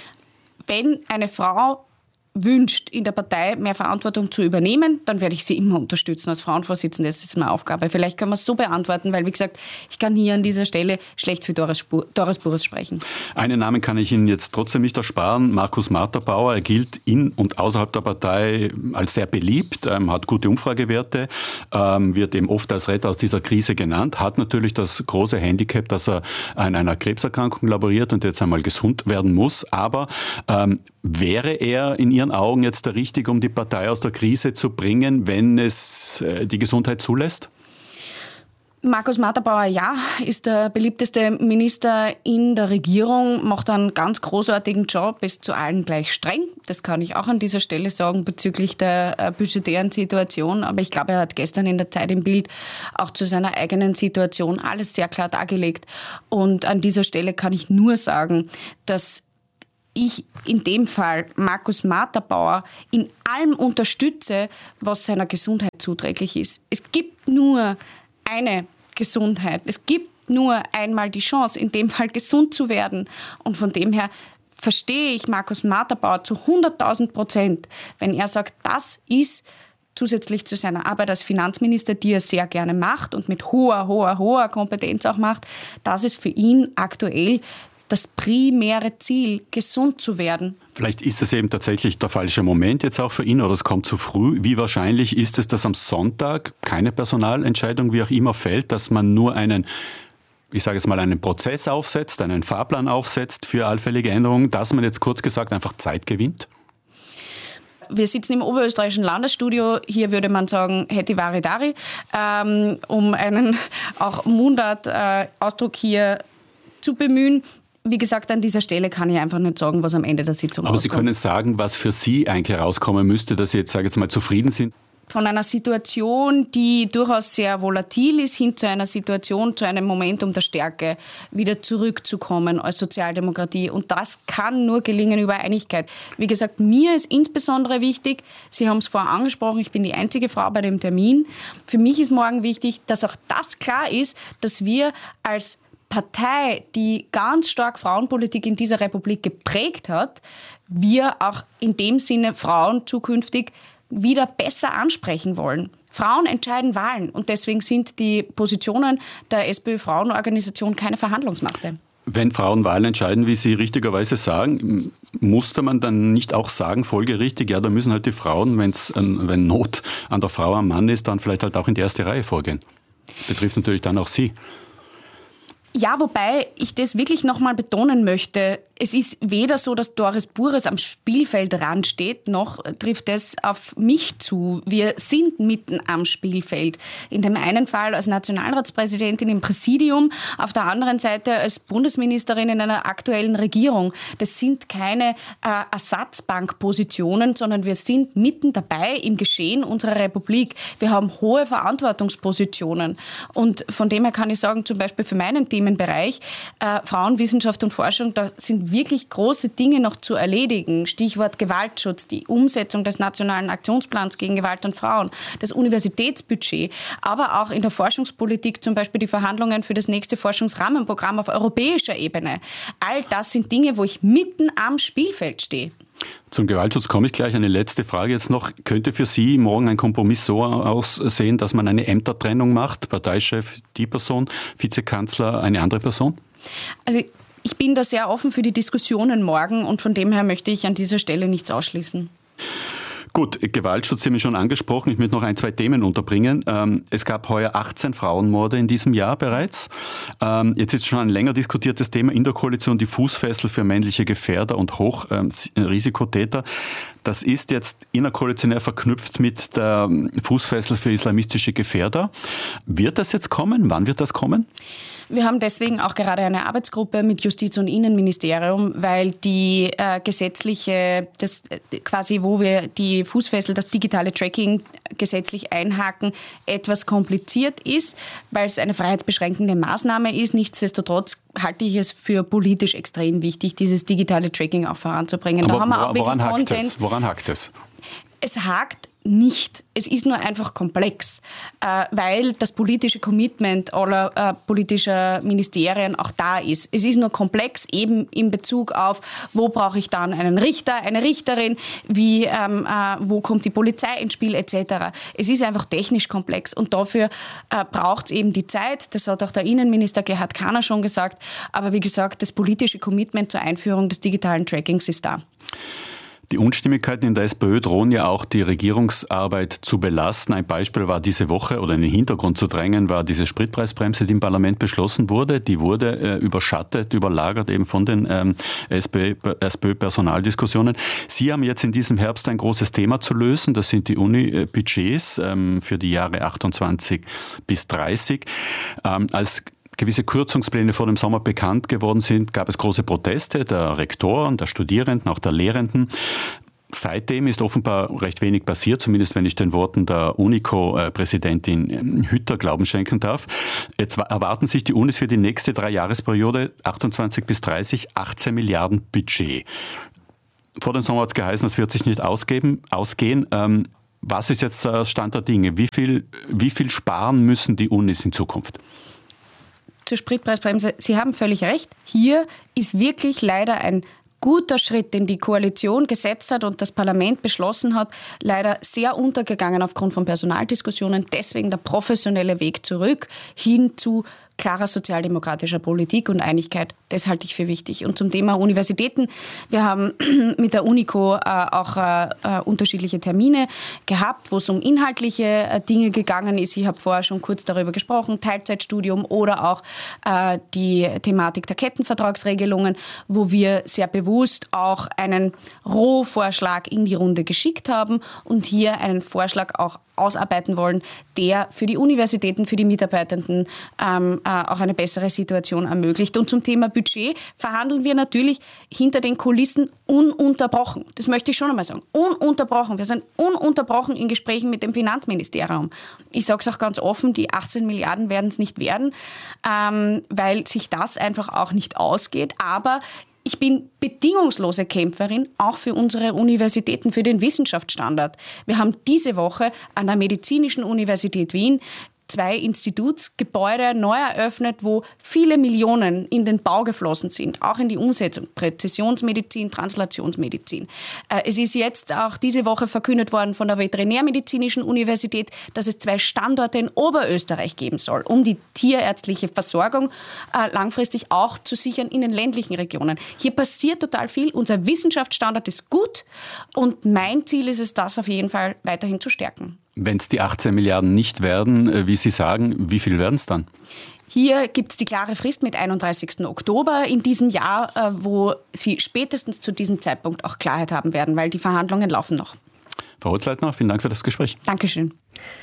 Wenn eine Frau wünscht, in der Partei mehr Verantwortung zu übernehmen, dann werde ich sie immer unterstützen als Frauenvorsitzende. Das ist meine Aufgabe. Vielleicht können wir es so beantworten, weil, wie gesagt, ich kann hier an dieser Stelle schlecht für Doris, Spur, Doris Burres sprechen. Einen Namen kann ich Ihnen jetzt trotzdem nicht ersparen. Markus Marterbauer. Er gilt in und außerhalb der Partei als sehr beliebt, ähm, hat gute Umfragewerte, ähm, wird eben oft als Retter aus dieser Krise genannt, hat natürlich das große Handicap, dass er an einer Krebserkrankung laboriert und jetzt einmal gesund werden muss. Aber ähm, wäre er in Ihren Augen jetzt der Richtige, um die Partei aus der Krise zu bringen, wenn es äh, die Gesundheit zulässt? Markus Matterbauer, ja, ist der beliebteste Minister in der Regierung, macht einen ganz großartigen Job, ist zu allen gleich streng. Das kann ich auch an dieser Stelle sagen bezüglich der äh, budgetären Situation. Aber ich glaube, er hat gestern in der Zeit im Bild auch zu seiner eigenen Situation alles sehr klar dargelegt. Und an dieser Stelle kann ich nur sagen, dass ich in dem Fall Markus Matterbauer in allem unterstütze, was seiner Gesundheit zuträglich ist. Es gibt nur eine Gesundheit. Es gibt nur einmal die Chance, in dem Fall gesund zu werden. Und von dem her verstehe ich Markus Matterbauer zu hunderttausend Prozent, wenn er sagt, das ist zusätzlich zu seiner Arbeit als Finanzminister, die er sehr gerne macht und mit hoher, hoher, hoher Kompetenz auch macht, das ist für ihn aktuell das primäre Ziel, gesund zu werden. Vielleicht ist es eben tatsächlich der falsche Moment jetzt auch für ihn oder es kommt zu früh. Wie wahrscheinlich ist es, dass am Sonntag keine Personalentscheidung, wie auch immer, fällt, dass man nur einen, ich sage jetzt mal, einen Prozess aufsetzt, einen Fahrplan aufsetzt für allfällige Änderungen, dass man jetzt kurz gesagt einfach Zeit gewinnt? Wir sitzen im oberösterreichischen Landesstudio. Hier würde man sagen, Hetti Vari Dari, ähm, um einen auch Mundart-Ausdruck hier zu bemühen. Wie gesagt, an dieser Stelle kann ich einfach nicht sagen, was am Ende der Sitzung Aber rauskommt. Sie können sagen, was für Sie eigentlich herauskommen müsste, dass Sie jetzt, sage ich jetzt mal, zufrieden sind? Von einer Situation, die durchaus sehr volatil ist, hin zu einer Situation, zu einem Momentum der Stärke wieder zurückzukommen als Sozialdemokratie. Und das kann nur gelingen über Einigkeit. Wie gesagt, mir ist insbesondere wichtig, Sie haben es vorher angesprochen, ich bin die einzige Frau bei dem Termin. Für mich ist morgen wichtig, dass auch das klar ist, dass wir als Partei, die ganz stark Frauenpolitik in dieser Republik geprägt hat, wir auch in dem Sinne Frauen zukünftig wieder besser ansprechen wollen. Frauen entscheiden Wahlen und deswegen sind die Positionen der SPÖ-Frauenorganisation keine Verhandlungsmasse. Wenn Frauen Wahlen entscheiden, wie Sie richtigerweise sagen, musste man dann nicht auch sagen, folgerichtig, ja, da müssen halt die Frauen, wenn's, wenn Not an der Frau am Mann ist, dann vielleicht halt auch in die erste Reihe vorgehen. Betrifft natürlich dann auch Sie. Ja, wobei ich das wirklich nochmal betonen möchte. Es ist weder so, dass Doris Burres am Spielfeldrand steht, noch trifft es auf mich zu. Wir sind mitten am Spielfeld. In dem einen Fall als Nationalratspräsidentin im Präsidium, auf der anderen Seite als Bundesministerin in einer aktuellen Regierung. Das sind keine äh, Ersatzbankpositionen, sondern wir sind mitten dabei im Geschehen unserer Republik. Wir haben hohe Verantwortungspositionen. Und von dem her kann ich sagen, zum Beispiel für meinen Themenbereich äh, Frauenwissenschaft und Forschung, da sind wirklich große Dinge noch zu erledigen. Stichwort Gewaltschutz, die Umsetzung des Nationalen Aktionsplans gegen Gewalt an Frauen, das Universitätsbudget, aber auch in der Forschungspolitik zum Beispiel die Verhandlungen für das nächste Forschungsrahmenprogramm auf europäischer Ebene. All das sind Dinge, wo ich mitten am Spielfeld stehe. Zum Gewaltschutz komme ich gleich. Eine letzte Frage jetzt noch. Könnte für Sie morgen ein Kompromiss so aussehen, dass man eine Ämtertrennung macht? Parteichef die Person, Vizekanzler eine andere Person? Also ich bin da sehr offen für die Diskussionen morgen und von dem her möchte ich an dieser Stelle nichts ausschließen. Gut, Gewaltschutz haben wir schon angesprochen. Ich möchte noch ein, zwei Themen unterbringen. Es gab heuer achtzehn Frauenmorde in diesem Jahr bereits. Jetzt ist schon ein länger diskutiertes Thema in der Koalition, die Fußfessel für männliche Gefährder und Hochrisikotäter. Das ist jetzt innerkoalitionär verknüpft mit der Fußfessel für islamistische Gefährder. Wird das jetzt kommen? Wann wird das kommen? Wir haben deswegen auch gerade eine Arbeitsgruppe mit Justiz- und Innenministerium, weil die äh, gesetzliche, das quasi, wo wir die Fußfessel, das digitale Tracking gesetzlich einhaken, etwas kompliziert ist, weil es eine freiheitsbeschränkende Maßnahme ist. Nichtsdestotrotz halte ich es für politisch extrem wichtig, dieses digitale Tracking auch voranzubringen. Aber da haben wir auch woran, wirklich hakt Konsens. es? woran hakt es? Es hakt nicht. Es ist nur einfach komplex, äh, weil das politische Commitment aller äh, politischer Ministerien auch da ist. Es ist nur komplex eben in Bezug auf, wo brauche ich dann einen Richter, eine Richterin, wie, ähm, äh, wo kommt die Polizei ins Spiel et cetera. Es ist einfach technisch komplex und dafür äh, braucht es eben die Zeit. Das hat auch der Innenminister Gerhard Kahner schon gesagt. Aber wie gesagt, das politische Commitment zur Einführung des digitalen Trackings ist da. Die Unstimmigkeiten in der SPÖ drohen ja auch die Regierungsarbeit zu belasten. Ein Beispiel war diese Woche, oder in den Hintergrund zu drängen, war diese Spritpreisbremse, die im Parlament beschlossen wurde. Die wurde äh, überschattet, überlagert eben von den ähm, SPÖ-Personaldiskussionen. Sie haben jetzt in diesem Herbst ein großes Thema zu lösen. Das sind die Uni-Budgets ähm, für die Jahre achtundzwanzig bis dreißig. Ähm, als gewisse Kürzungspläne vor dem Sommer bekannt geworden sind, gab es große Proteste der Rektoren, der Studierenden, auch der Lehrenden. Seitdem ist offenbar recht wenig passiert, zumindest wenn ich den Worten der UNICO-Präsidentin Hütter Glauben schenken darf. Jetzt erwarten sich die Unis für die nächste Dreijahresperiode achtundzwanzig bis dreißig achtzehn Milliarden Budget. Vor dem Sommer hat es geheißen, das wird sich nicht ausgeben, ausgehen. Ähm, was ist jetzt der Stand der Dinge? Wie viel, wie viel sparen müssen die Unis in Zukunft? Zur Spritpreisbremse, Sie haben völlig recht. Hier ist wirklich leider ein guter Schritt, den die Koalition gesetzt hat und das Parlament beschlossen hat, leider sehr untergegangen aufgrund von Personaldiskussionen. Deswegen der professionelle Weg zurück hin zu klarer sozialdemokratischer Politik und Einigkeit. Das halte ich für wichtig. Und zum Thema Universitäten. Wir haben mit der UNICO äh, auch äh, unterschiedliche Termine gehabt, wo es um inhaltliche äh, Dinge gegangen ist. Ich habe vorher schon kurz darüber gesprochen, Teilzeitstudium oder auch äh, die Thematik der Kettenvertragsregelungen, wo wir sehr bewusst auch einen Rohvorschlag in die Runde geschickt haben und hier einen Vorschlag auch ausarbeiten wollen, der für die Universitäten, für die Mitarbeitenden ähm, äh, auch eine bessere Situation ermöglicht. Und zum Thema Budget verhandeln wir natürlich hinter den Kulissen ununterbrochen. Das möchte ich schon einmal sagen. Ununterbrochen. Wir sind ununterbrochen in Gesprächen mit dem Finanzministerium. Ich sage es auch ganz offen, die achtzehn Milliarden werden es nicht werden, ähm, weil sich das einfach auch nicht ausgeht. Aber ich bin bedingungslose Kämpferin, auch für unsere Universitäten, für den Wissenschaftsstandard. Wir haben diese Woche an der Medizinischen Universität Wien zwei Institutsgebäude neu eröffnet, wo viele Millionen in den Bau geflossen sind, auch in die Umsetzung, Präzisionsmedizin, Translationsmedizin. Es ist jetzt auch diese Woche verkündet worden von der Veterinärmedizinischen Universität, dass es zwei Standorte in Oberösterreich geben soll, um die tierärztliche Versorgung langfristig auch zu sichern in den ländlichen Regionen. Hier passiert total viel. Unser Wissenschaftsstandard ist gut und mein Ziel ist es, das auf jeden Fall weiterhin zu stärken. Wenn es die achtzehn Milliarden nicht werden, wie Sie sagen, wie viel werden es dann? Hier gibt es die klare Frist mit einunddreißigsten Oktober in diesem Jahr, wo Sie spätestens zu diesem Zeitpunkt auch Klarheit haben werden, weil die Verhandlungen laufen noch. Frau Holzleitner, vielen Dank für das Gespräch. Dankeschön.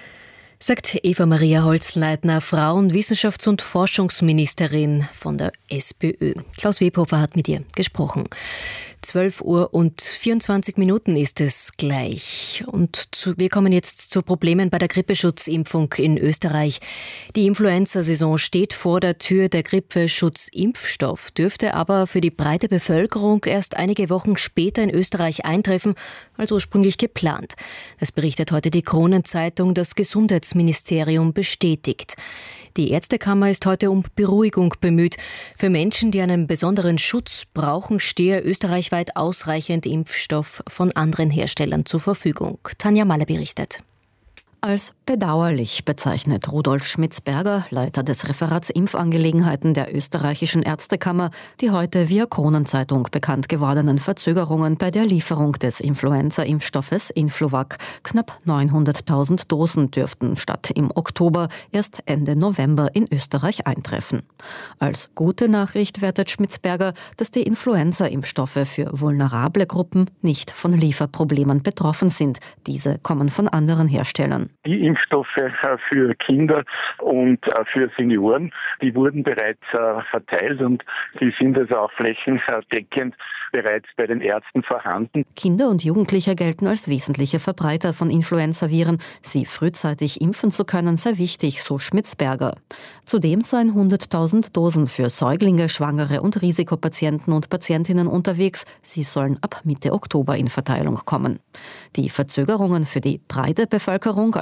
Sagt Eva-Maria Holzleitner, Frauen-, Wissenschafts- und Forschungsministerin von der SPÖ. Klaus Webhofer hat mit ihr gesprochen. zwölf Uhr und vierundzwanzig Minuten ist es gleich. Und zu, wir kommen jetzt zu Problemen bei der Grippeschutzimpfung in Österreich. Die Influenza-Saison steht vor der Tür. Der Grippeschutzimpfstoff dürfte aber für die breite Bevölkerung erst einige Wochen später in Österreich eintreffen, als ursprünglich geplant. Das berichtet heute die Kronenzeitung. Das Gesundheitsministerium bestätigt. Die Ärztekammer ist heute um Beruhigung bemüht. Für Menschen, die einen besonderen Schutz brauchen, stehe österreichweit ausreichend Impfstoff von anderen Herstellern zur Verfügung. Tanja Maller berichtet. Als bedauerlich bezeichnet Rudolf Schmitzberger, Leiter des Referats Impfangelegenheiten der österreichischen Ärztekammer, die heute via Kronenzeitung bekannt gewordenen Verzögerungen bei der Lieferung des Influenza-Impfstoffes Influvac. Knapp neunhunderttausend Dosen dürften statt im Oktober erst Ende November in Österreich eintreffen. Als gute Nachricht wertet Schmitzberger, dass die Influenza-Impfstoffe für vulnerable Gruppen nicht von Lieferproblemen betroffen sind. Diese kommen von anderen Herstellern. Die Impfstoffe für Kinder und für Senioren, die wurden bereits verteilt und die sind also auch flächendeckend bereits bei den Ärzten vorhanden. Kinder und Jugendliche gelten als wesentliche Verbreiter von Influenzaviren. Sie frühzeitig impfen zu können, sei wichtig, so Schmitzberger. Zudem seien hunderttausend Dosen für Säuglinge, Schwangere und Risikopatienten und Patientinnen unterwegs. Sie sollen ab Mitte Oktober in Verteilung kommen. Die Verzögerungen für die breite Bevölkerung, also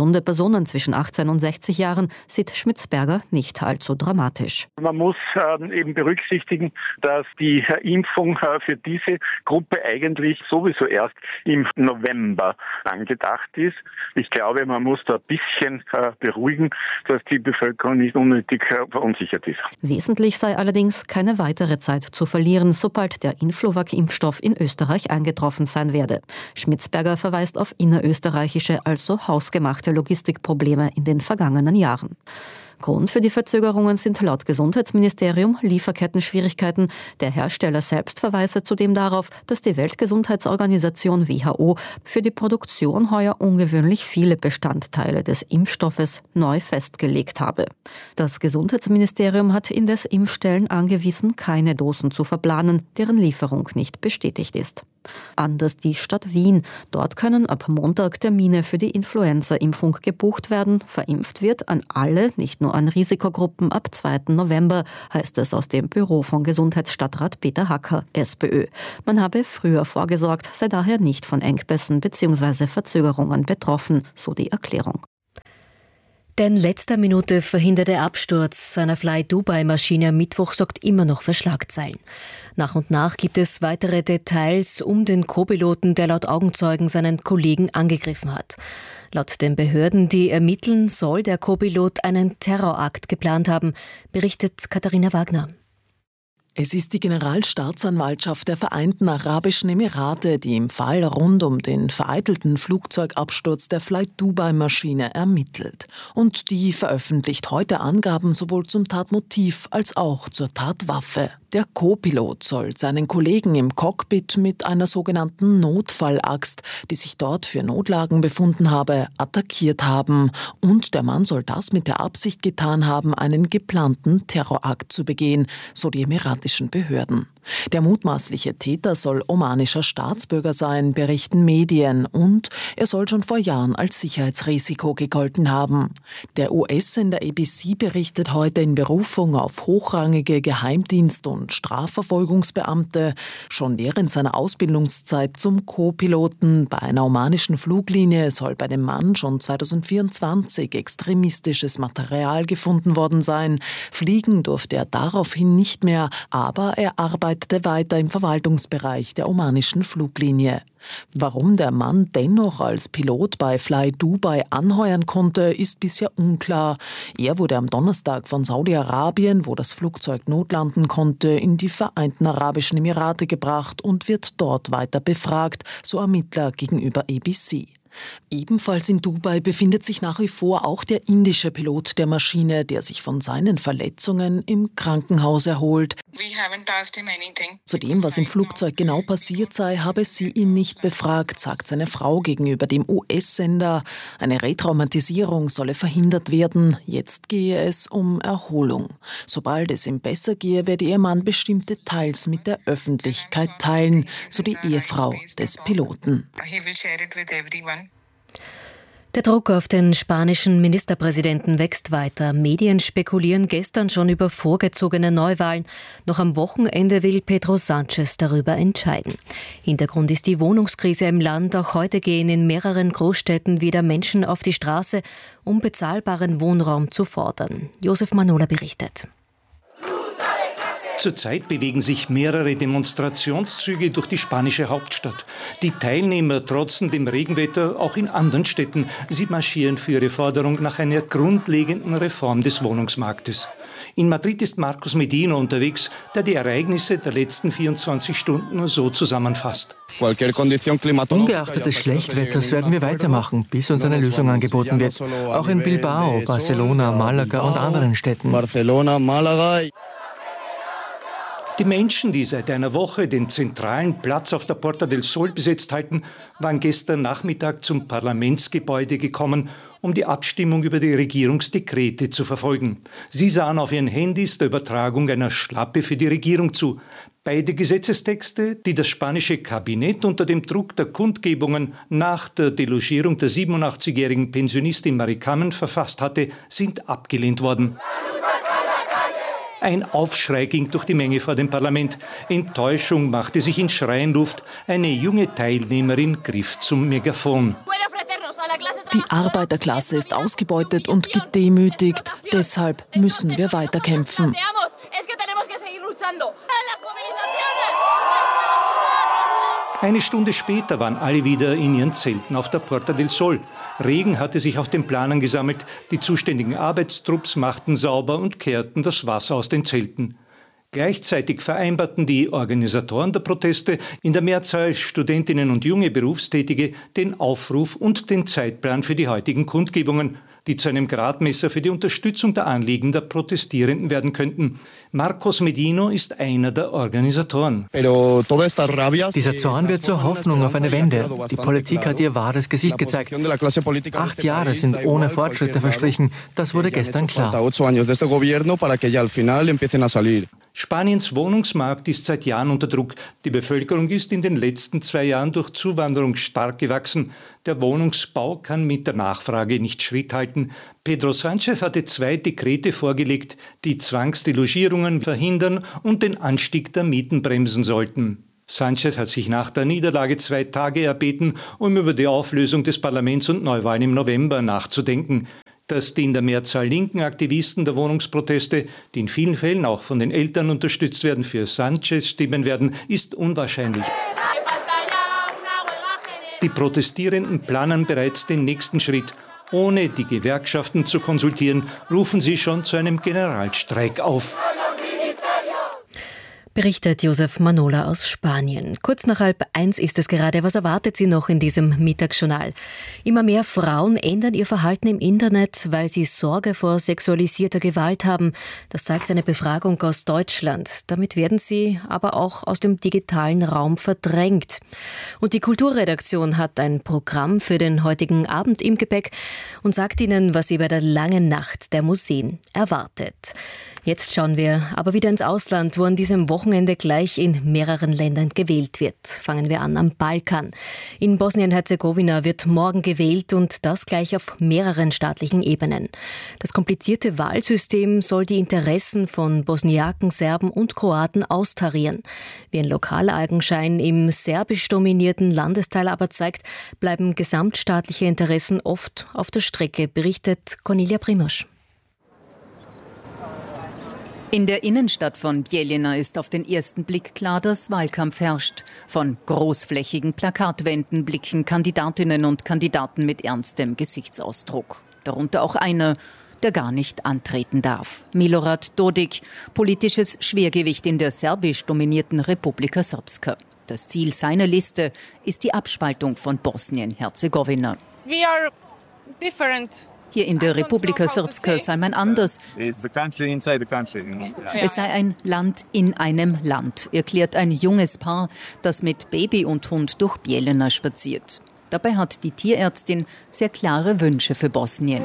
Gesunde Personen zwischen achtzehn und sechzig Jahren sieht Schmitzberger nicht allzu dramatisch. Man muss äh, eben berücksichtigen, dass die äh, Impfung äh, für diese Gruppe eigentlich sowieso erst im November angedacht ist. Ich glaube, man muss da ein bisschen äh, beruhigen, dass die Bevölkerung nicht unnötig äh, verunsichert ist. Wesentlich sei allerdings keine weitere Zeit zu verlieren, sobald der Influvac-Impfstoff in Österreich eingetroffen sein werde. Schmitzberger verweist auf innerösterreichische, also hausgemachte Logistikprobleme in den vergangenen Jahren. Grund für die Verzögerungen sind laut Gesundheitsministerium Lieferkettenschwierigkeiten. Der Hersteller selbst verweise zudem darauf, dass die Weltgesundheitsorganisation W H O für die Produktion heuer ungewöhnlich viele Bestandteile des Impfstoffes neu festgelegt habe. Das Gesundheitsministerium hat indes Impfstellen angewiesen, keine Dosen zu verplanen, deren Lieferung nicht bestätigt ist. Anders die Stadt Wien. Dort können ab Montag Termine für die Influenza-Impfung gebucht werden. Verimpft wird an alle, nicht nur an Risikogruppen, ab zweiten November, heißt es aus dem Büro von Gesundheitsstadtrat Peter Hacker, SPÖ. Man habe früher vorgesorgt, sei daher nicht von Engpässen bzw. Verzögerungen betroffen, so die Erklärung. Der in letzter Minute verhinderte Absturz seiner Fly-Dubai-Maschine am Mittwoch sorgt immer noch für Schlagzeilen. Nach und nach gibt es weitere Details um den Co-Piloten, der laut Augenzeugen seinen Kollegen angegriffen hat. Laut den Behörden, die ermitteln, soll der Co-Pilot einen Terrorakt geplant haben, berichtet Katharina Wagner. Es ist die Generalstaatsanwaltschaft der Vereinten Arabischen Emirate, die im Fall rund um den vereitelten Flugzeugabsturz der Fly-Dubai-Maschine ermittelt. Und die veröffentlicht heute Angaben sowohl zum Tatmotiv als auch zur Tatwaffe. Der Co-Pilot soll seinen Kollegen im Cockpit mit einer sogenannten Notfallaxt, die sich dort für Notlagen befunden habe, attackiert haben. Und der Mann soll das mit der Absicht getan haben, einen geplanten Terrorakt zu begehen, so die emiratischen Behörden. Der mutmaßliche Täter soll omanischer Staatsbürger sein, berichten Medien, und er soll schon vor Jahren als Sicherheitsrisiko gegolten haben. Der U S-Sender A B C berichtet heute in Berufung auf hochrangige Geheimdienst- und Strafverfolgungsbeamte. Schon während seiner Ausbildungszeit zum Co-Piloten bei einer omanischen Fluglinie soll bei dem Mann schon zweitausendvierundzwanzig extremistisches Material gefunden worden sein. Fliegen durfte er daraufhin nicht mehr, aber er arbeitet weiter im Verwaltungsbereich der omanischen Fluglinie. Warum der Mann dennoch als Pilot bei Fly Dubai anheuern konnte, ist bisher unklar. Er wurde am Donnerstag von Saudi-Arabien, wo das Flugzeug notlanden konnte, in die Vereinten Arabischen Emirate gebracht und wird dort weiter befragt, so Ermittler gegenüber A B C. Ebenfalls in Dubai befindet sich nach wie vor auch der indische Pilot der Maschine, der sich von seinen Verletzungen im Krankenhaus erholt. Zu dem, was im Flugzeug genau passiert sei, habe sie ihn nicht befragt, sagt seine Frau gegenüber dem U S-Sender. Eine Retraumatisierung solle verhindert werden. Jetzt gehe es um Erholung. Sobald es ihm besser gehe, werde ihr Mann bestimmte Details mit der Öffentlichkeit teilen, so die Ehefrau des Piloten. Der Druck auf den spanischen Ministerpräsidenten wächst weiter. Medien spekulieren gestern schon über vorgezogene Neuwahlen. Noch am Wochenende will Pedro Sánchez darüber entscheiden. Hintergrund ist die Wohnungskrise im Land. Auch heute gehen in mehreren Großstädten wieder Menschen auf die Straße, um bezahlbaren Wohnraum zu fordern. Josef Manola berichtet. Zurzeit bewegen sich mehrere Demonstrationszüge durch die spanische Hauptstadt. Die Teilnehmer trotzen dem Regenwetter auch in anderen Städten. Sie marschieren für ihre Forderung nach einer grundlegenden Reform des Wohnungsmarktes. In Madrid ist Marcos Medina unterwegs, der die Ereignisse der letzten vierundzwanzig Stunden so zusammenfasst. Ungeachtet des Schlechtwetters werden wir weitermachen, bis uns eine Lösung angeboten wird. Auch in Bilbao, Barcelona, Malaga und anderen Städten. Die Menschen, die seit einer Woche den zentralen Platz auf der Porta del Sol besetzt halten, waren gestern Nachmittag zum Parlamentsgebäude gekommen, um die Abstimmung über die Regierungsdekrete zu verfolgen. Sie sahen auf ihren Handys der Übertragung einer Schlappe für die Regierung zu. Beide Gesetzestexte, die das spanische Kabinett unter dem Druck der Kundgebungen nach der Delogierung der siebenundachtzigjährigen Pensionistin Mari Carmen verfasst hatte, sind abgelehnt worden. Ein Aufschrei ging durch die Menge vor dem Parlament. Enttäuschung machte sich in Schreienluft. Eine junge Teilnehmerin griff zum Megafon. Die Arbeiterklasse ist ausgebeutet und gedemütigt. Deshalb müssen wir weiterkämpfen. Eine Stunde später waren alle wieder in ihren Zelten auf der Porta del Sol. Regen hatte sich auf den Planern gesammelt, die zuständigen Arbeitstrupps machten sauber und kehrten das Wasser aus den Zelten. Gleichzeitig vereinbarten die Organisatoren der Proteste, in der Mehrzahl Studentinnen und junge Berufstätige, den Aufruf und den Zeitplan für die heutigen Kundgebungen, die zu einem Gradmesser für die Unterstützung der Anliegen der Protestierenden werden könnten. Marcos Medino ist einer der Organisatoren. Dieser Zorn wird zur Hoffnung auf eine Wende. Die Politik hat ihr wahres Gesicht gezeigt. Acht Jahre sind ohne Fortschritte verstrichen. Das wurde gestern klar. Spaniens Wohnungsmarkt ist seit Jahren unter Druck. Die Bevölkerung ist in den letzten zwei Jahren durch Zuwanderung stark gewachsen. Der Wohnungsbau kann mit der Nachfrage nicht Schritt halten. Pedro Sánchez hatte zwei Dekrete vorgelegt, die Zwangsdelogierungen verhindern und den Anstieg der Mieten bremsen sollten. Sánchez hat sich nach der Niederlage zwei Tage erbeten, um über die Auflösung des Parlaments und Neuwahlen im November nachzudenken. Dass die in der Mehrzahl linken Aktivisten der Wohnungsproteste, die in vielen Fällen auch von den Eltern unterstützt werden, für Sánchez stimmen werden, ist unwahrscheinlich. Die Protestierenden planen bereits den nächsten Schritt. Ohne die Gewerkschaften zu konsultieren, rufen sie schon zu einem Generalstreik auf. Berichtet Josef Manola aus Spanien. Kurz nach halb eins ist es gerade. Was erwartet Sie noch in diesem Mittagsjournal? Immer mehr Frauen ändern ihr Verhalten im Internet, weil sie Sorge vor sexualisierter Gewalt haben. Das zeigt eine Befragung aus Deutschland. Damit werden sie aber auch aus dem digitalen Raum verdrängt. Und die Kulturredaktion hat ein Programm für den heutigen Abend im Gepäck und sagt Ihnen, was sie bei der langen Nacht der Museen erwartet. Jetzt schauen wir aber wieder ins Ausland, wo an diesem Wochenende gleich in mehreren Ländern gewählt wird. Fangen wir an am Balkan. In Bosnien-Herzegowina wird morgen gewählt und das gleich auf mehreren staatlichen Ebenen. Das komplizierte Wahlsystem soll die Interessen von Bosniaken, Serben und Kroaten austarieren. Wie ein Lokalaugenschein im serbisch dominierten Landesteil aber zeigt, bleiben gesamtstaatliche Interessen oft auf der Strecke, berichtet Cornelia Primosch. In der Innenstadt von Bijeljina ist auf den ersten Blick klar, dass Wahlkampf herrscht. Von großflächigen Plakatwänden blicken Kandidatinnen und Kandidaten mit ernstem Gesichtsausdruck. Darunter auch einer, der gar nicht antreten darf. Milorad Dodik, politisches Schwergewicht in der serbisch dominierten Republika Srpska. Das Ziel seiner Liste ist die Abspaltung von Bosnien-Herzegowina. We are different. Hier in der Republika Srpska sei man anders. Es sei ein Land in einem Land, erklärt ein junges Paar, das mit Baby und Hund durch Bijeljina spaziert. Dabei hat die Tierärztin sehr klare Wünsche für Bosnien.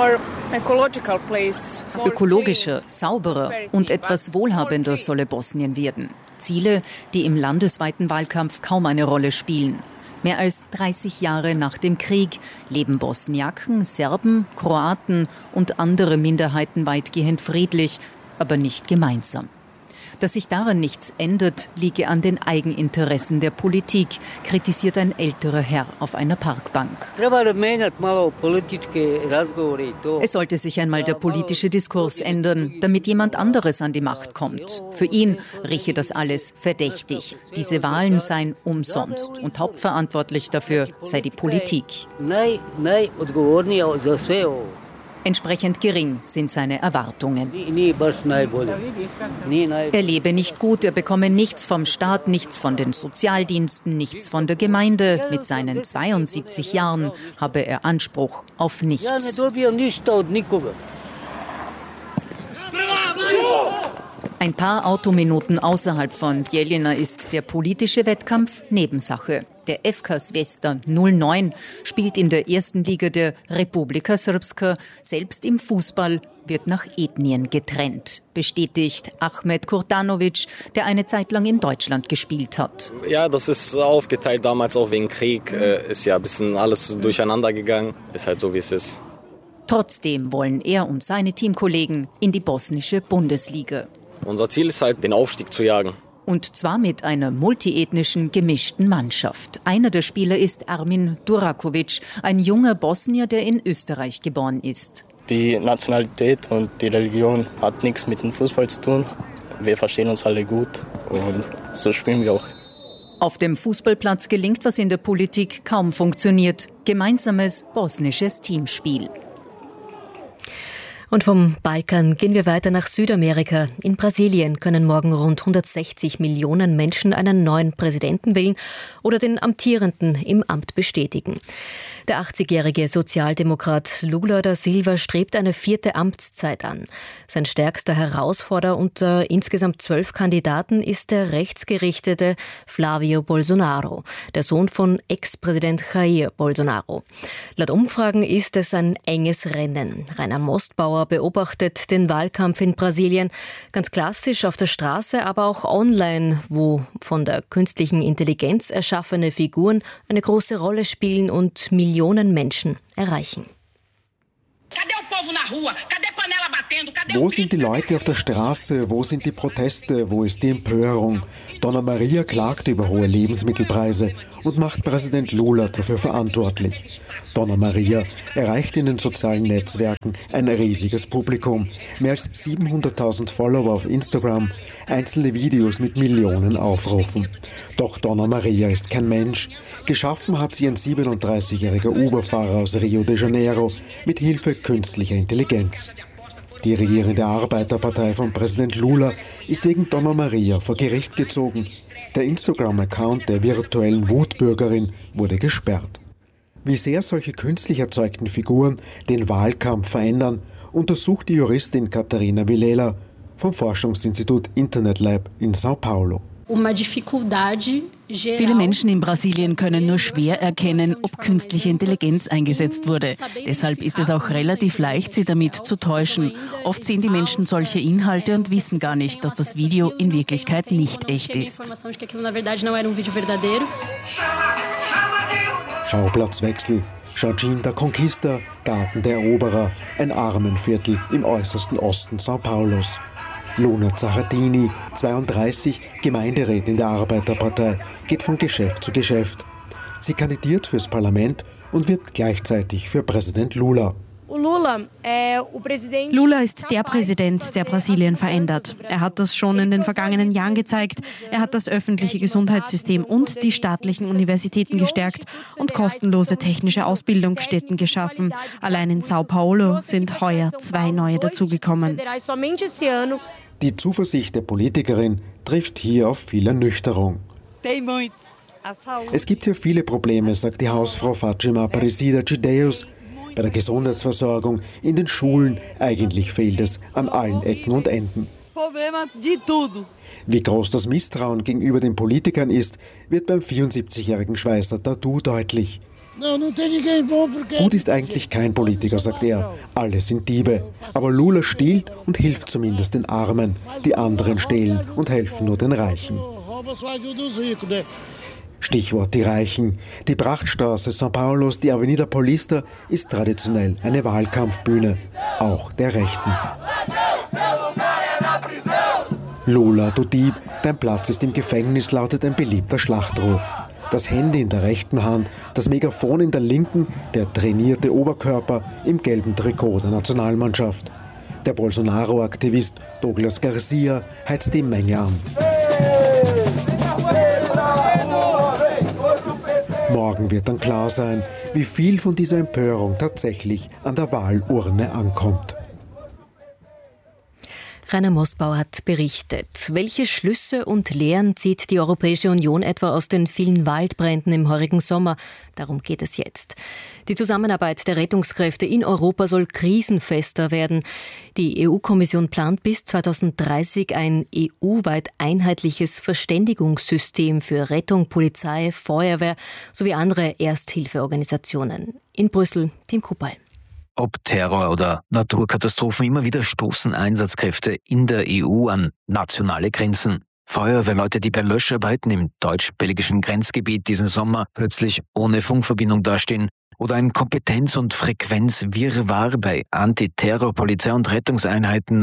Ökologischer, sauberer und etwas wohlhabender solle Bosnien werden. Ziele, die im landesweiten Wahlkampf kaum eine Rolle spielen. Mehr als dreißig Jahre nach dem Krieg leben Bosniaken, Serben, Kroaten und andere Minderheiten weitgehend friedlich, aber nicht gemeinsam. Dass sich daran nichts ändert, liege an den Eigeninteressen der Politik, kritisiert ein älterer Herr auf einer Parkbank. Es sollte sich einmal der politische Diskurs ändern, damit jemand anderes an die Macht kommt. Für ihn rieche das alles verdächtig. Diese Wahlen seien umsonst und hauptverantwortlich dafür sei die Politik. Entsprechend gering sind seine Erwartungen. Er lebe nicht gut, er bekomme nichts vom Staat, nichts von den Sozialdiensten, nichts von der Gemeinde. Mit seinen zweiundsiebzig Jahren habe er Anspruch auf nichts. Ein paar Autominuten außerhalb von Bijeljina ist der politische Wettkampf Nebensache. Der F K Svesta null neun spielt in der ersten Liga der Republika Srpska. Selbst im Fußball wird nach Ethnien getrennt, bestätigt Ahmed Kurtanovic, der eine Zeit lang in Deutschland gespielt hat. Ja, das ist aufgeteilt damals auch wegen Krieg. Ist ja ein bisschen alles durcheinander gegangen. Ist halt so, wie es ist. Trotzdem wollen er und seine Teamkollegen in die bosnische Bundesliga. Unser Ziel ist halt, den Aufstieg zu jagen. Und zwar mit einer multiethnischen, gemischten Mannschaft. Einer der Spieler ist Armin Durakovic, ein junger Bosnier, der in Österreich geboren ist. Die Nationalität und die Religion hat nichts mit dem Fußball zu tun. Wir verstehen uns alle gut und so spielen wir auch. Auf dem Fußballplatz gelingt, was in der Politik kaum funktioniert. Gemeinsames bosnisches Teamspiel. Und vom Balkan gehen wir weiter nach Südamerika. In Brasilien können morgen rund hundertsechzig Millionen Menschen einen neuen Präsidenten wählen oder den amtierenden im Amt bestätigen. Der achtzigjährige Sozialdemokrat Lula da Silva strebt eine vierte Amtszeit an. Sein stärkster Herausforderer unter insgesamt zwölf Kandidaten ist der rechtsgerichtete Flavio Bolsonaro, der Sohn von Ex-Präsident Jair Bolsonaro. Laut Umfragen ist es ein enges Rennen. Rainer Mostbauer beobachtet den Wahlkampf in Brasilien ganz klassisch auf der Straße, aber auch online, wo von der künstlichen Intelligenz erschaffene Figuren eine große Rolle spielen und Millionen Menschen erreichen. Wo sind die Leute auf der Straße? Wo sind die Proteste? Wo ist die Empörung? Donna Maria klagt über hohe Lebensmittelpreise und macht Präsident Lula dafür verantwortlich. Donna Maria erreicht in den sozialen Netzwerken ein riesiges Publikum. Mehr als siebenhunderttausend Follower auf Instagram, einzelne Videos mit Millionen Aufrufen. Doch Donna Maria ist kein Mensch. Geschaffen hat sie ein siebenunddreißigjähriger Uber-Fahrer aus Rio de Janeiro mit Hilfe künstlicher Intelligenz. Die regierende Arbeiterpartei von Präsident Lula ist wegen Donna Maria vor Gericht gezogen. Der Instagram-Account der virtuellen Wutbürgerin wurde gesperrt. Wie sehr solche künstlich erzeugten Figuren den Wahlkampf verändern, untersucht die Juristin Catarina Vilela vom Forschungsinstitut Internet Lab in São Paulo. Viele Menschen in Brasilien können nur schwer erkennen, ob künstliche Intelligenz eingesetzt wurde. Deshalb ist es auch relativ leicht, sie damit zu täuschen. Oft sehen die Menschen solche Inhalte und wissen gar nicht, dass das Video in Wirklichkeit nicht echt ist. Schauplatzwechsel. Jardim da Conquista, Garten der Eroberer, ein Armenviertel im äußersten Osten São Paulos. Luna Zachatini, zweiunddreißig, Gemeinderätin der Arbeiterpartei, geht von Geschäft zu Geschäft. Sie kandidiert fürs Parlament und wirbt gleichzeitig für Präsident Lula. Lula ist der Präsident, der Brasilien verändert. Er hat das schon in den vergangenen Jahren gezeigt. Er hat das öffentliche Gesundheitssystem und die staatlichen Universitäten gestärkt und kostenlose technische Ausbildungsstätten geschaffen. Allein in São Paulo sind heuer zwei neue dazugekommen. Die Zuversicht der Politikerin trifft hier auf viel Ernüchterung. Es gibt hier viele Probleme, sagt die Hausfrau Fátima Aparecida Gideus. Bei der Gesundheitsversorgung, in den Schulen, eigentlich fehlt es an allen Ecken und Enden. Wie groß das Misstrauen gegenüber den Politikern ist, wird beim vierundsiebzigjährigen Schweizer Tatu deutlich. Gut ist eigentlich kein Politiker, sagt er. Alle sind Diebe. Aber Lula stiehlt und hilft zumindest den Armen. Die anderen stehlen und helfen nur den Reichen. Stichwort die Reichen. Die Prachtstraße São Paulos, die Avenida Paulista, ist traditionell eine Wahlkampfbühne, auch der Rechten. Lula, du Dieb, dein Platz ist im Gefängnis, lautet ein beliebter Schlachtruf. Das Handy in der rechten Hand, das Megafon in der linken, der trainierte Oberkörper im gelben Trikot der Nationalmannschaft. Der Bolsonaro-Aktivist Douglas Garcia heizt die Menge an. Morgen wird dann klar sein, wie viel von dieser Empörung tatsächlich an der Wahlurne ankommt. Rainer Mostbauer hat berichtet. Welche Schlüsse und Lehren zieht die Europäische Union etwa aus den vielen Waldbränden im heurigen Sommer? Darum geht es jetzt. Die Zusammenarbeit der Rettungskräfte in Europa soll krisenfester werden. Die E U-Kommission plant bis zweitausenddreißig ein E U-weit einheitliches Verständigungssystem für Rettung, Polizei, Feuerwehr sowie andere Ersthilfeorganisationen. In Brüssel, Tim Kupal. Ob Terror oder Naturkatastrophen, immer wieder stoßen Einsatzkräfte in der E U an nationale Grenzen. Feuerwehrleute, die bei Löscharbeiten im deutsch-belgischen Grenzgebiet diesen Sommer plötzlich ohne Funkverbindung dastehen. Oder ein Kompetenz- und Frequenzwirrwarr bei Antiterror-Polizei und Rettungseinheiten nach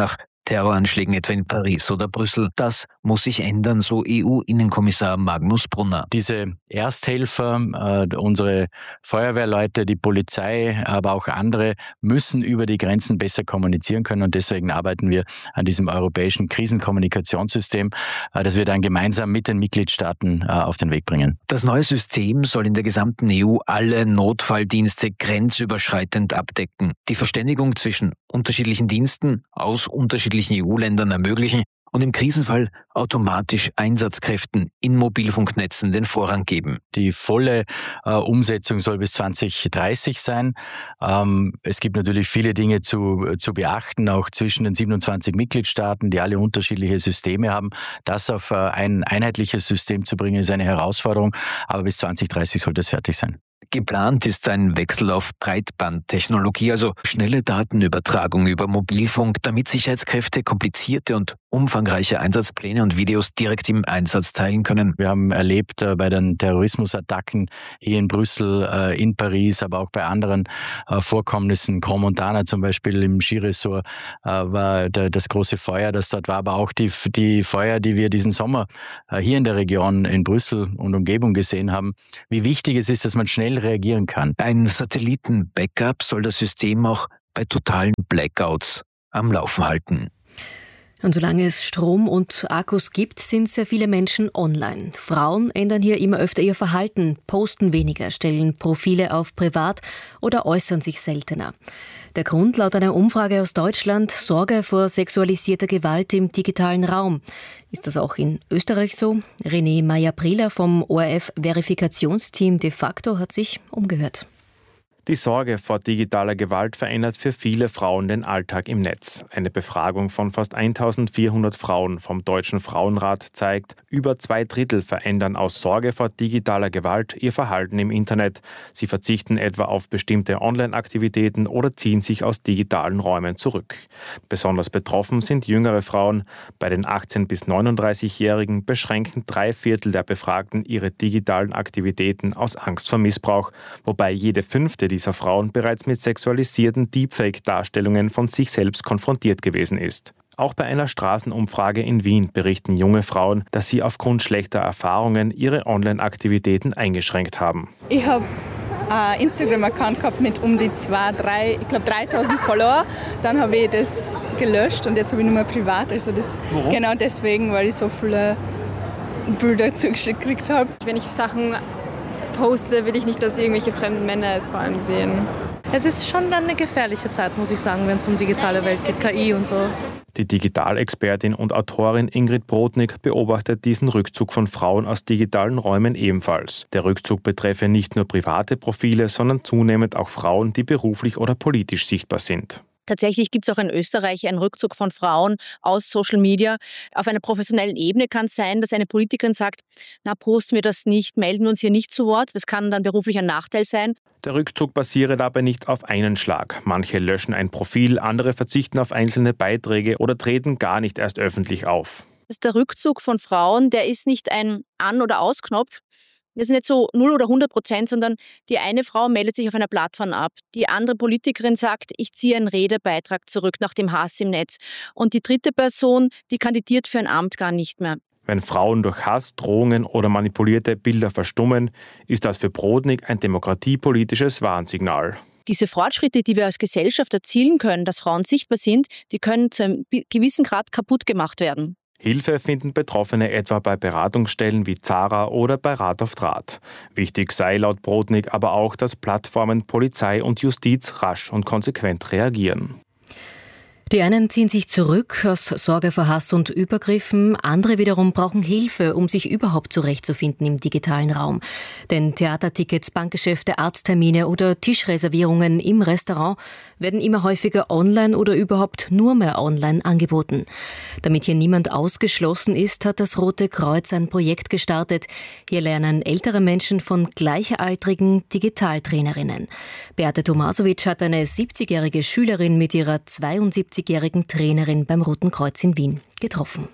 Terroranschlägen etwa in Paris oder Brüssel. Das muss sich ändern, so E U-Innenkommissar Magnus Brunner. Diese Ersthelfer, äh, unsere Feuerwehrleute, die Polizei, aber auch andere müssen über die Grenzen besser kommunizieren können und deswegen arbeiten wir an diesem europäischen Krisenkommunikationssystem, äh, das wir dann gemeinsam mit den Mitgliedstaaten äh, auf den Weg bringen. Das neue System soll in der gesamten E U alle Notfalldienste grenzüberschreitend abdecken, die Verständigung zwischen unterschiedlichen Diensten aus unterschiedlichen E U-Ländern ermöglichen und im Krisenfall automatisch Einsatzkräften in Mobilfunknetzen den Vorrang geben. Die volle äh, Umsetzung soll bis zwanzig dreißig sein. Ähm, es gibt natürlich viele Dinge zu, zu beachten, auch zwischen den siebenundzwanzig Mitgliedstaaten, die alle unterschiedliche Systeme haben. Das auf äh, ein einheitliches System zu bringen, ist eine Herausforderung, aber bis zwanzig dreißig sollte es fertig sein. Geplant ist ein Wechsel auf Breitbandtechnologie, also schnelle Datenübertragung über Mobilfunk, damit Sicherheitskräfte komplizierte und umfangreiche Einsatzpläne und Videos direkt im Einsatz teilen können. Wir haben erlebt äh, bei den Terrorismusattacken hier in Brüssel, äh, in Paris, aber auch bei anderen äh, Vorkommnissen, Grand Montana zum Beispiel im Skiresort, äh, war der, das große Feuer, das dort war, aber auch die, die Feuer, die wir diesen Sommer äh, hier in der Region in Brüssel und Umgebung gesehen haben. Wie wichtig es ist, dass man schnell reagieren kann. Ein Satelliten-Backup soll das System auch bei totalen Blackouts am Laufen halten. Und solange es Strom und Akkus gibt, sind sehr viele Menschen online. Frauen ändern hier immer öfter ihr Verhalten, posten weniger, stellen Profile auf privat oder äußern sich seltener. Der Grund laut einer Umfrage aus Deutschland: Sorge vor sexualisierter Gewalt im digitalen Raum. Ist das auch in Österreich so? René Meyer-Prieler vom O R F-Verifikationsteam de facto hat sich umgehört. Die Sorge vor digitaler Gewalt verändert für viele Frauen den Alltag im Netz. Eine Befragung von fast eintausendvierhundert Frauen vom Deutschen Frauenrat zeigt, über zwei Drittel verändern aus Sorge vor digitaler Gewalt ihr Verhalten im Internet. Sie verzichten etwa auf bestimmte Online-Aktivitäten oder ziehen sich aus digitalen Räumen zurück. Besonders betroffen sind jüngere Frauen. Bei den achtzehn- bis neununddreißigjährigen beschränken drei Viertel der Befragten ihre digitalen Aktivitäten aus Angst vor Missbrauch, wobei jede fünfte dieser Frauen bereits mit sexualisierten Deepfake-Darstellungen von sich selbst konfrontiert gewesen ist. Auch bei einer Straßenumfrage in Wien berichten junge Frauen, dass sie aufgrund schlechter Erfahrungen ihre Online-Aktivitäten eingeschränkt haben. Ich habe einen Instagram-Account gehabt mit um die zwei, drei, ich glaube dreitausend Follower. Dann habe ich das gelöscht und jetzt habe ich nur mehr privat. Also das Warum? Genau deswegen, weil ich so viele Bilder zugeschickt gekriegt habe. Wenn ich Sachen poste, will ich nicht, dass irgendwelche fremden Männer es vor allem sehen. Es ist schon dann eine gefährliche Zeit, muss ich sagen, wenn es um digitale Welt geht, K I und so. Die Digitalexpertin und Autorin Ingrid Brodnik beobachtet diesen Rückzug von Frauen aus digitalen Räumen ebenfalls. Der Rückzug betreffe nicht nur private Profile, sondern zunehmend auch Frauen, die beruflich oder politisch sichtbar sind. Tatsächlich gibt es auch in Österreich einen Rückzug von Frauen aus Social Media. Auf einer professionellen Ebene kann es sein, dass eine Politikerin sagt, na, posten wir das nicht, melden wir uns hier nicht zu Wort. Das kann dann beruflich ein Nachteil sein. Der Rückzug basiere dabei nicht auf einen Schlag. Manche löschen ein Profil, andere verzichten auf einzelne Beiträge oder treten gar nicht erst öffentlich auf. Das ist der Rückzug von Frauen, der ist nicht ein An- oder Ausknopf. Das ist nicht so null oder hundert Prozent, sondern die eine Frau meldet sich auf einer Plattform ab. Die andere Politikerin sagt, ich ziehe einen Redebeitrag zurück nach dem Hass im Netz. Und die dritte Person, die kandidiert für ein Amt gar nicht mehr. Wenn Frauen durch Hass, Drohungen oder manipulierte Bilder verstummen, ist das für Brodnik ein demokratiepolitisches Warnsignal. Diese Fortschritte, die wir als Gesellschaft erzielen können, dass Frauen sichtbar sind, die können zu einem gewissen Grad kaputt gemacht werden. Hilfe finden Betroffene etwa bei Beratungsstellen wie Zara oder bei Rat auf Draht. Wichtig sei laut Brodnik aber auch, dass Plattformen, Polizei und Justiz rasch und konsequent reagieren. Die einen ziehen sich zurück aus Sorge vor Hass und Übergriffen, andere wiederum brauchen Hilfe, um sich überhaupt zurechtzufinden im digitalen Raum. Denn Theatertickets, Bankgeschäfte, Arzttermine oder Tischreservierungen im Restaurant werden immer häufiger online oder überhaupt nur mehr online angeboten. Damit hier niemand ausgeschlossen ist, hat das Rote Kreuz ein Projekt gestartet. Hier lernen ältere Menschen von gleichaltrigen Digitaltrainerinnen. Beate Tomasovic hat eine siebzigjährige Schülerin mit ihrer zweiundsiebzigjährigen Trainerin beim Roten Kreuz in Wien getroffen.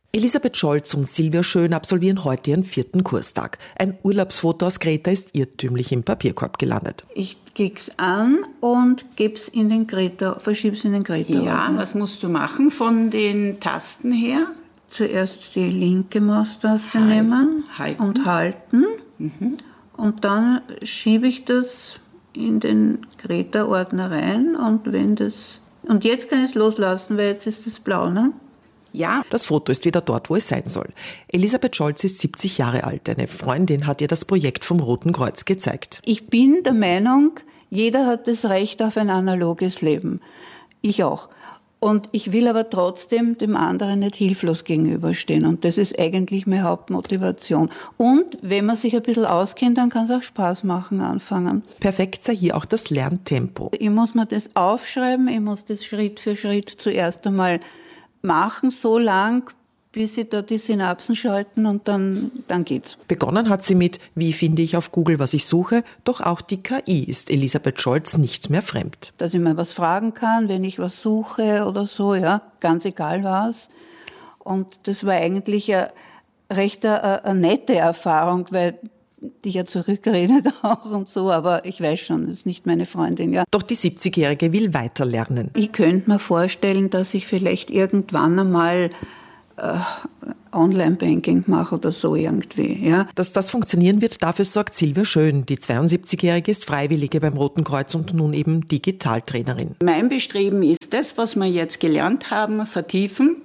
Elisabeth Scholz und Silvia Schön absolvieren heute ihren vierten Kurstag. Ein Urlaubsfoto aus Kreta ist irrtümlich im Papierkorb gelandet. Ich krieg's an und geb's in den Kreta, verschieb's in den Kreta. Ja, was musst du machen von den Tasten her? Zuerst die linke Maustaste Halten. nehmen halten. und halten. Mhm. Und dann schiebe ich das in den Kreta-Ordner rein. Und wenn das und jetzt kann ich es loslassen, weil jetzt ist es blau, ne? Ja. Das Foto ist wieder dort, wo es sein soll. Elisabeth Scholz ist siebzig Jahre alt. Eine Freundin hat ihr das Projekt vom Roten Kreuz gezeigt. Ich bin der Meinung, jeder hat das Recht auf ein analoges Leben. Ich auch. Und ich will aber trotzdem dem anderen nicht hilflos gegenüberstehen. Und das ist eigentlich meine Hauptmotivation. Und wenn man sich ein bisschen auskennt, dann kann es auch Spaß machen anfangen. Perfekt sei hier auch das Lerntempo. Ich muss mir das aufschreiben, ich muss das Schritt für Schritt zuerst einmal machen, so lang, bis sie da die Synapsen schalten und dann, dann geht's. Begonnen hat sie mit, wie finde ich auf Google, was ich suche, doch auch die K I ist Elisabeth Scholz nicht mehr fremd. Dass ich mal was fragen kann, wenn ich was suche oder so, ja, ganz egal was. Und das war eigentlich eine recht eine, eine nette Erfahrung, weil die ja zurückredet auch und so, aber ich weiß schon, das ist nicht meine Freundin, ja. Doch die siebzigjährige will weiter lernen. Ich könnte mir vorstellen, dass ich vielleicht irgendwann einmal äh, Online-Banking mache oder so irgendwie, ja. Dass das funktionieren wird, dafür sorgt Silvia Schön. Die zweiundsiebzigjährige ist Freiwillige beim Roten Kreuz und nun eben Digitaltrainerin. Mein Bestreben ist das, was wir jetzt gelernt haben, vertiefen.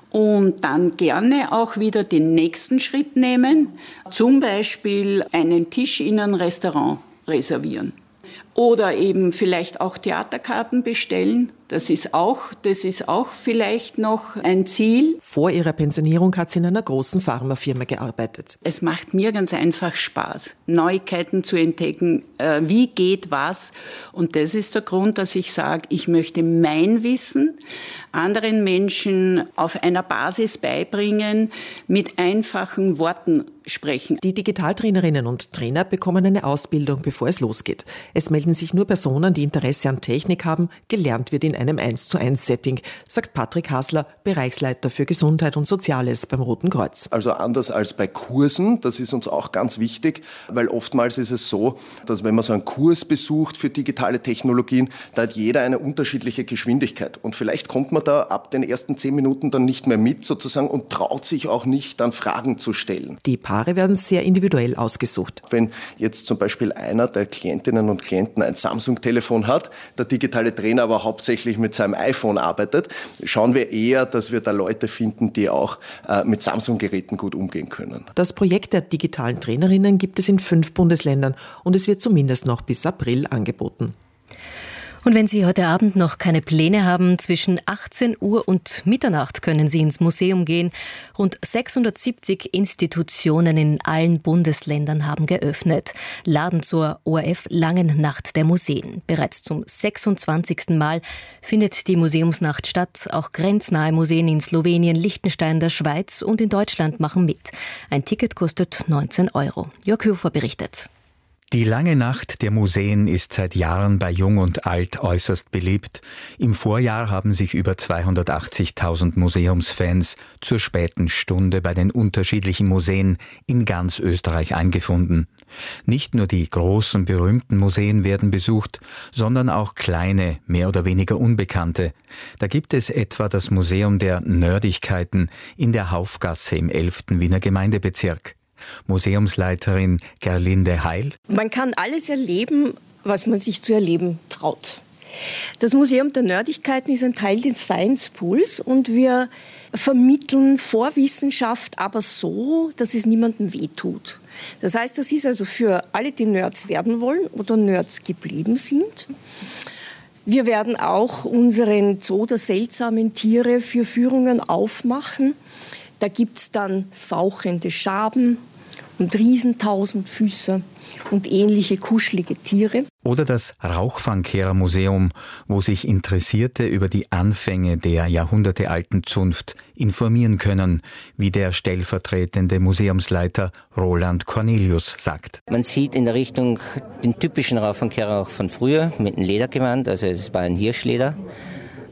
Und dann gerne auch wieder den nächsten Schritt nehmen, zum Beispiel einen Tisch in ein Restaurant reservieren oder eben vielleicht auch Theaterkarten bestellen. Das ist auch, das ist auch vielleicht noch ein Ziel. Vor ihrer Pensionierung hat sie in einer großen Pharmafirma gearbeitet. Es macht mir ganz einfach Spaß, Neuigkeiten zu entdecken, äh, wie geht was. Und das ist der Grund, dass ich sage, ich möchte mein Wissen anderen Menschen auf einer Basis beibringen, mit einfachen Worten sprechen. Die Digitaltrainerinnen und Trainer bekommen eine Ausbildung, bevor es losgeht. Es melden sich nur Personen, die Interesse an Technik haben. Gelernt wird in einem eins zu eins Setting, sagt Patrick Hasler, Bereichsleiter für Gesundheit und Soziales beim Roten Kreuz. Also anders als bei Kursen, das ist uns auch ganz wichtig, weil oftmals ist es so, dass wenn man so einen Kurs besucht für digitale Technologien, da hat jeder eine unterschiedliche Geschwindigkeit. Und vielleicht kommt man da ab den ersten zehn Minuten dann nicht mehr mit sozusagen und traut sich auch nicht, dann Fragen zu stellen. Die Paare werden sehr individuell ausgesucht. Wenn jetzt zum Beispiel einer der Klientinnen und Klienten ein Samsung-Telefon hat, der digitale Trainer aber hauptsächlich mit seinem iPhone arbeitet, schauen wir eher, dass wir da Leute finden, die auch äh, mit Samsung-Geräten gut umgehen können. Das Projekt der digitalen Trainerinnen gibt es in fünf Bundesländern und es wird zumindest noch bis April angeboten. Und wenn Sie heute Abend noch keine Pläne haben, zwischen achtzehn Uhr und Mitternacht können Sie ins Museum gehen. Rund sechshundertsiebzig Institutionen in allen Bundesländern haben geöffnet. Laden zur O R F Langen Nacht der Museen. Bereits zum sechsundzwanzigsten Mal findet die Museumsnacht statt. Auch grenznahe Museen in Slowenien, Liechtenstein, der Schweiz und in Deutschland machen mit. Ein Ticket kostet neunzehn Euro. Jörg Höfer berichtet. Die Lange Nacht der Museen ist seit Jahren bei Jung und Alt äußerst beliebt. Im Vorjahr haben sich über zweihundertachtzigtausend Museumsfans zur späten Stunde bei den unterschiedlichen Museen in ganz Österreich eingefunden. Nicht nur die großen, berühmten Museen werden besucht, sondern auch kleine, mehr oder weniger unbekannte. Da gibt es etwa das Museum der Nerdigkeiten in der Haufgasse im elften Wiener Gemeindebezirk. Museumsleiterin Gerlinde Heil. Man kann alles erleben, was man sich zu erleben traut. Das Museum der Nerdigkeiten ist ein Teil des Science Pools und wir vermitteln Vorwissenschaft, aber so, dass es niemandem wehtut. Das heißt, das ist also für alle, die Nerds werden wollen oder Nerds geblieben sind. Wir werden auch unseren Zoo der seltsamen Tiere für Führungen aufmachen. Da gibt es dann fauchende Schaben und Riesentausendfüßer und ähnliche kuschelige Tiere. Oder das Rauchfangkehrer-Museum, wo sich Interessierte über die Anfänge der jahrhundertealten Zunft informieren können, wie der stellvertretende Museumsleiter Roland Cornelius sagt. Man sieht in der Richtung den typischen Rauchfangkehrer auch von früher mit einem Ledergewand, also es war ein Hirschleder.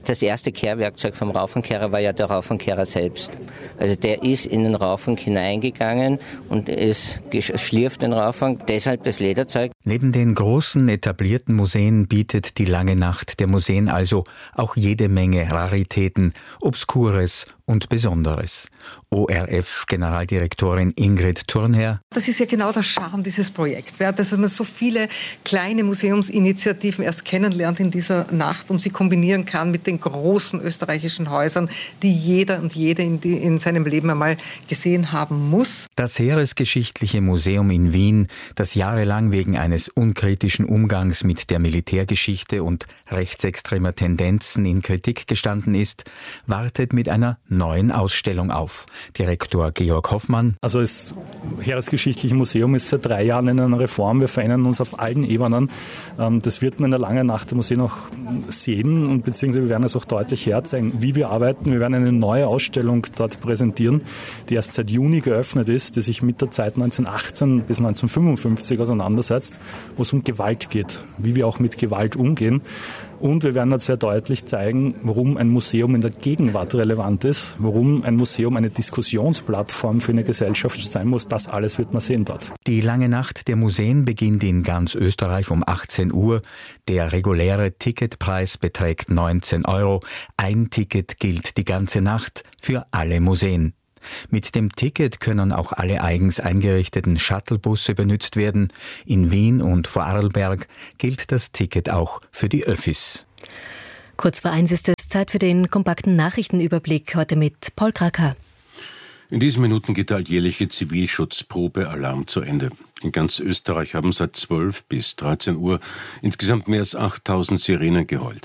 Das erste Kehrwerkzeug vom Raufenkehrer war ja der Raufenkehrer selbst. Also der ist in den Raufenk hineingegangen und es schlieft den Raufenk, deshalb das Lederzeug. Neben den großen etablierten Museen bietet die Lange Nacht der Museen also auch jede Menge Raritäten, Obskures und Besonderes. O R F-Generaldirektorin Ingrid Thurnherr. Das ist ja genau der Charme dieses Projekts, ja, dass man so viele kleine Museumsinitiativen erst kennenlernt in dieser Nacht und sie kombinieren kann mit den großen österreichischen Häusern, die jeder und jede in, die, in seinem Leben einmal gesehen haben muss. Das Heeresgeschichtliche Museum in Wien, das jahrelang wegen eines unkritischen Umgangs mit der Militärgeschichte und rechtsextremer Tendenzen in Kritik gestanden ist, wartet mit einer neuen Ausstellung auf. Direktor Georg Hoffmann. Also das Heeresgeschichtliche Museum ist seit drei Jahren in einer Reform. Wir verändern uns auf allen Ebenen. Das wird man in der Langen Nacht der Museen auch sehen und beziehungsweise wir werden es auch deutlich herzeigen, wie wir arbeiten. Wir werden eine neue Ausstellung dort präsentieren, die erst seit Juni geöffnet ist, die sich mit der Zeit neunzehnhundertachtzehn bis neunzehnhundertfünfundfünfzig auseinandersetzt, wo es um Gewalt geht, wie wir auch mit Gewalt umgehen. Und wir werden dort sehr deutlich zeigen, warum ein Museum in der Gegenwart relevant ist, warum ein Museum eine Diskussionsplattform für eine Gesellschaft sein muss. Das alles wird man sehen dort. Die Lange Nacht der Museen beginnt in ganz Österreich um achtzehn Uhr. Der reguläre Ticketpreis beträgt neunzehn Euro. Ein Ticket gilt die ganze Nacht für alle Museen. Mit dem Ticket können auch alle eigens eingerichteten Shuttlebusse benutzt werden. In Wien und Vorarlberg gilt das Ticket auch für die Öffis. Kurz vor eins ist es Zeit für den kompakten Nachrichtenüberblick, heute mit Paul Kraker. In diesen Minuten geht der alljährliche Zivilschutzprobealarm zu Ende. In ganz Österreich haben seit zwölf bis dreizehn Uhr insgesamt mehr als achttausend Sirenen geheult.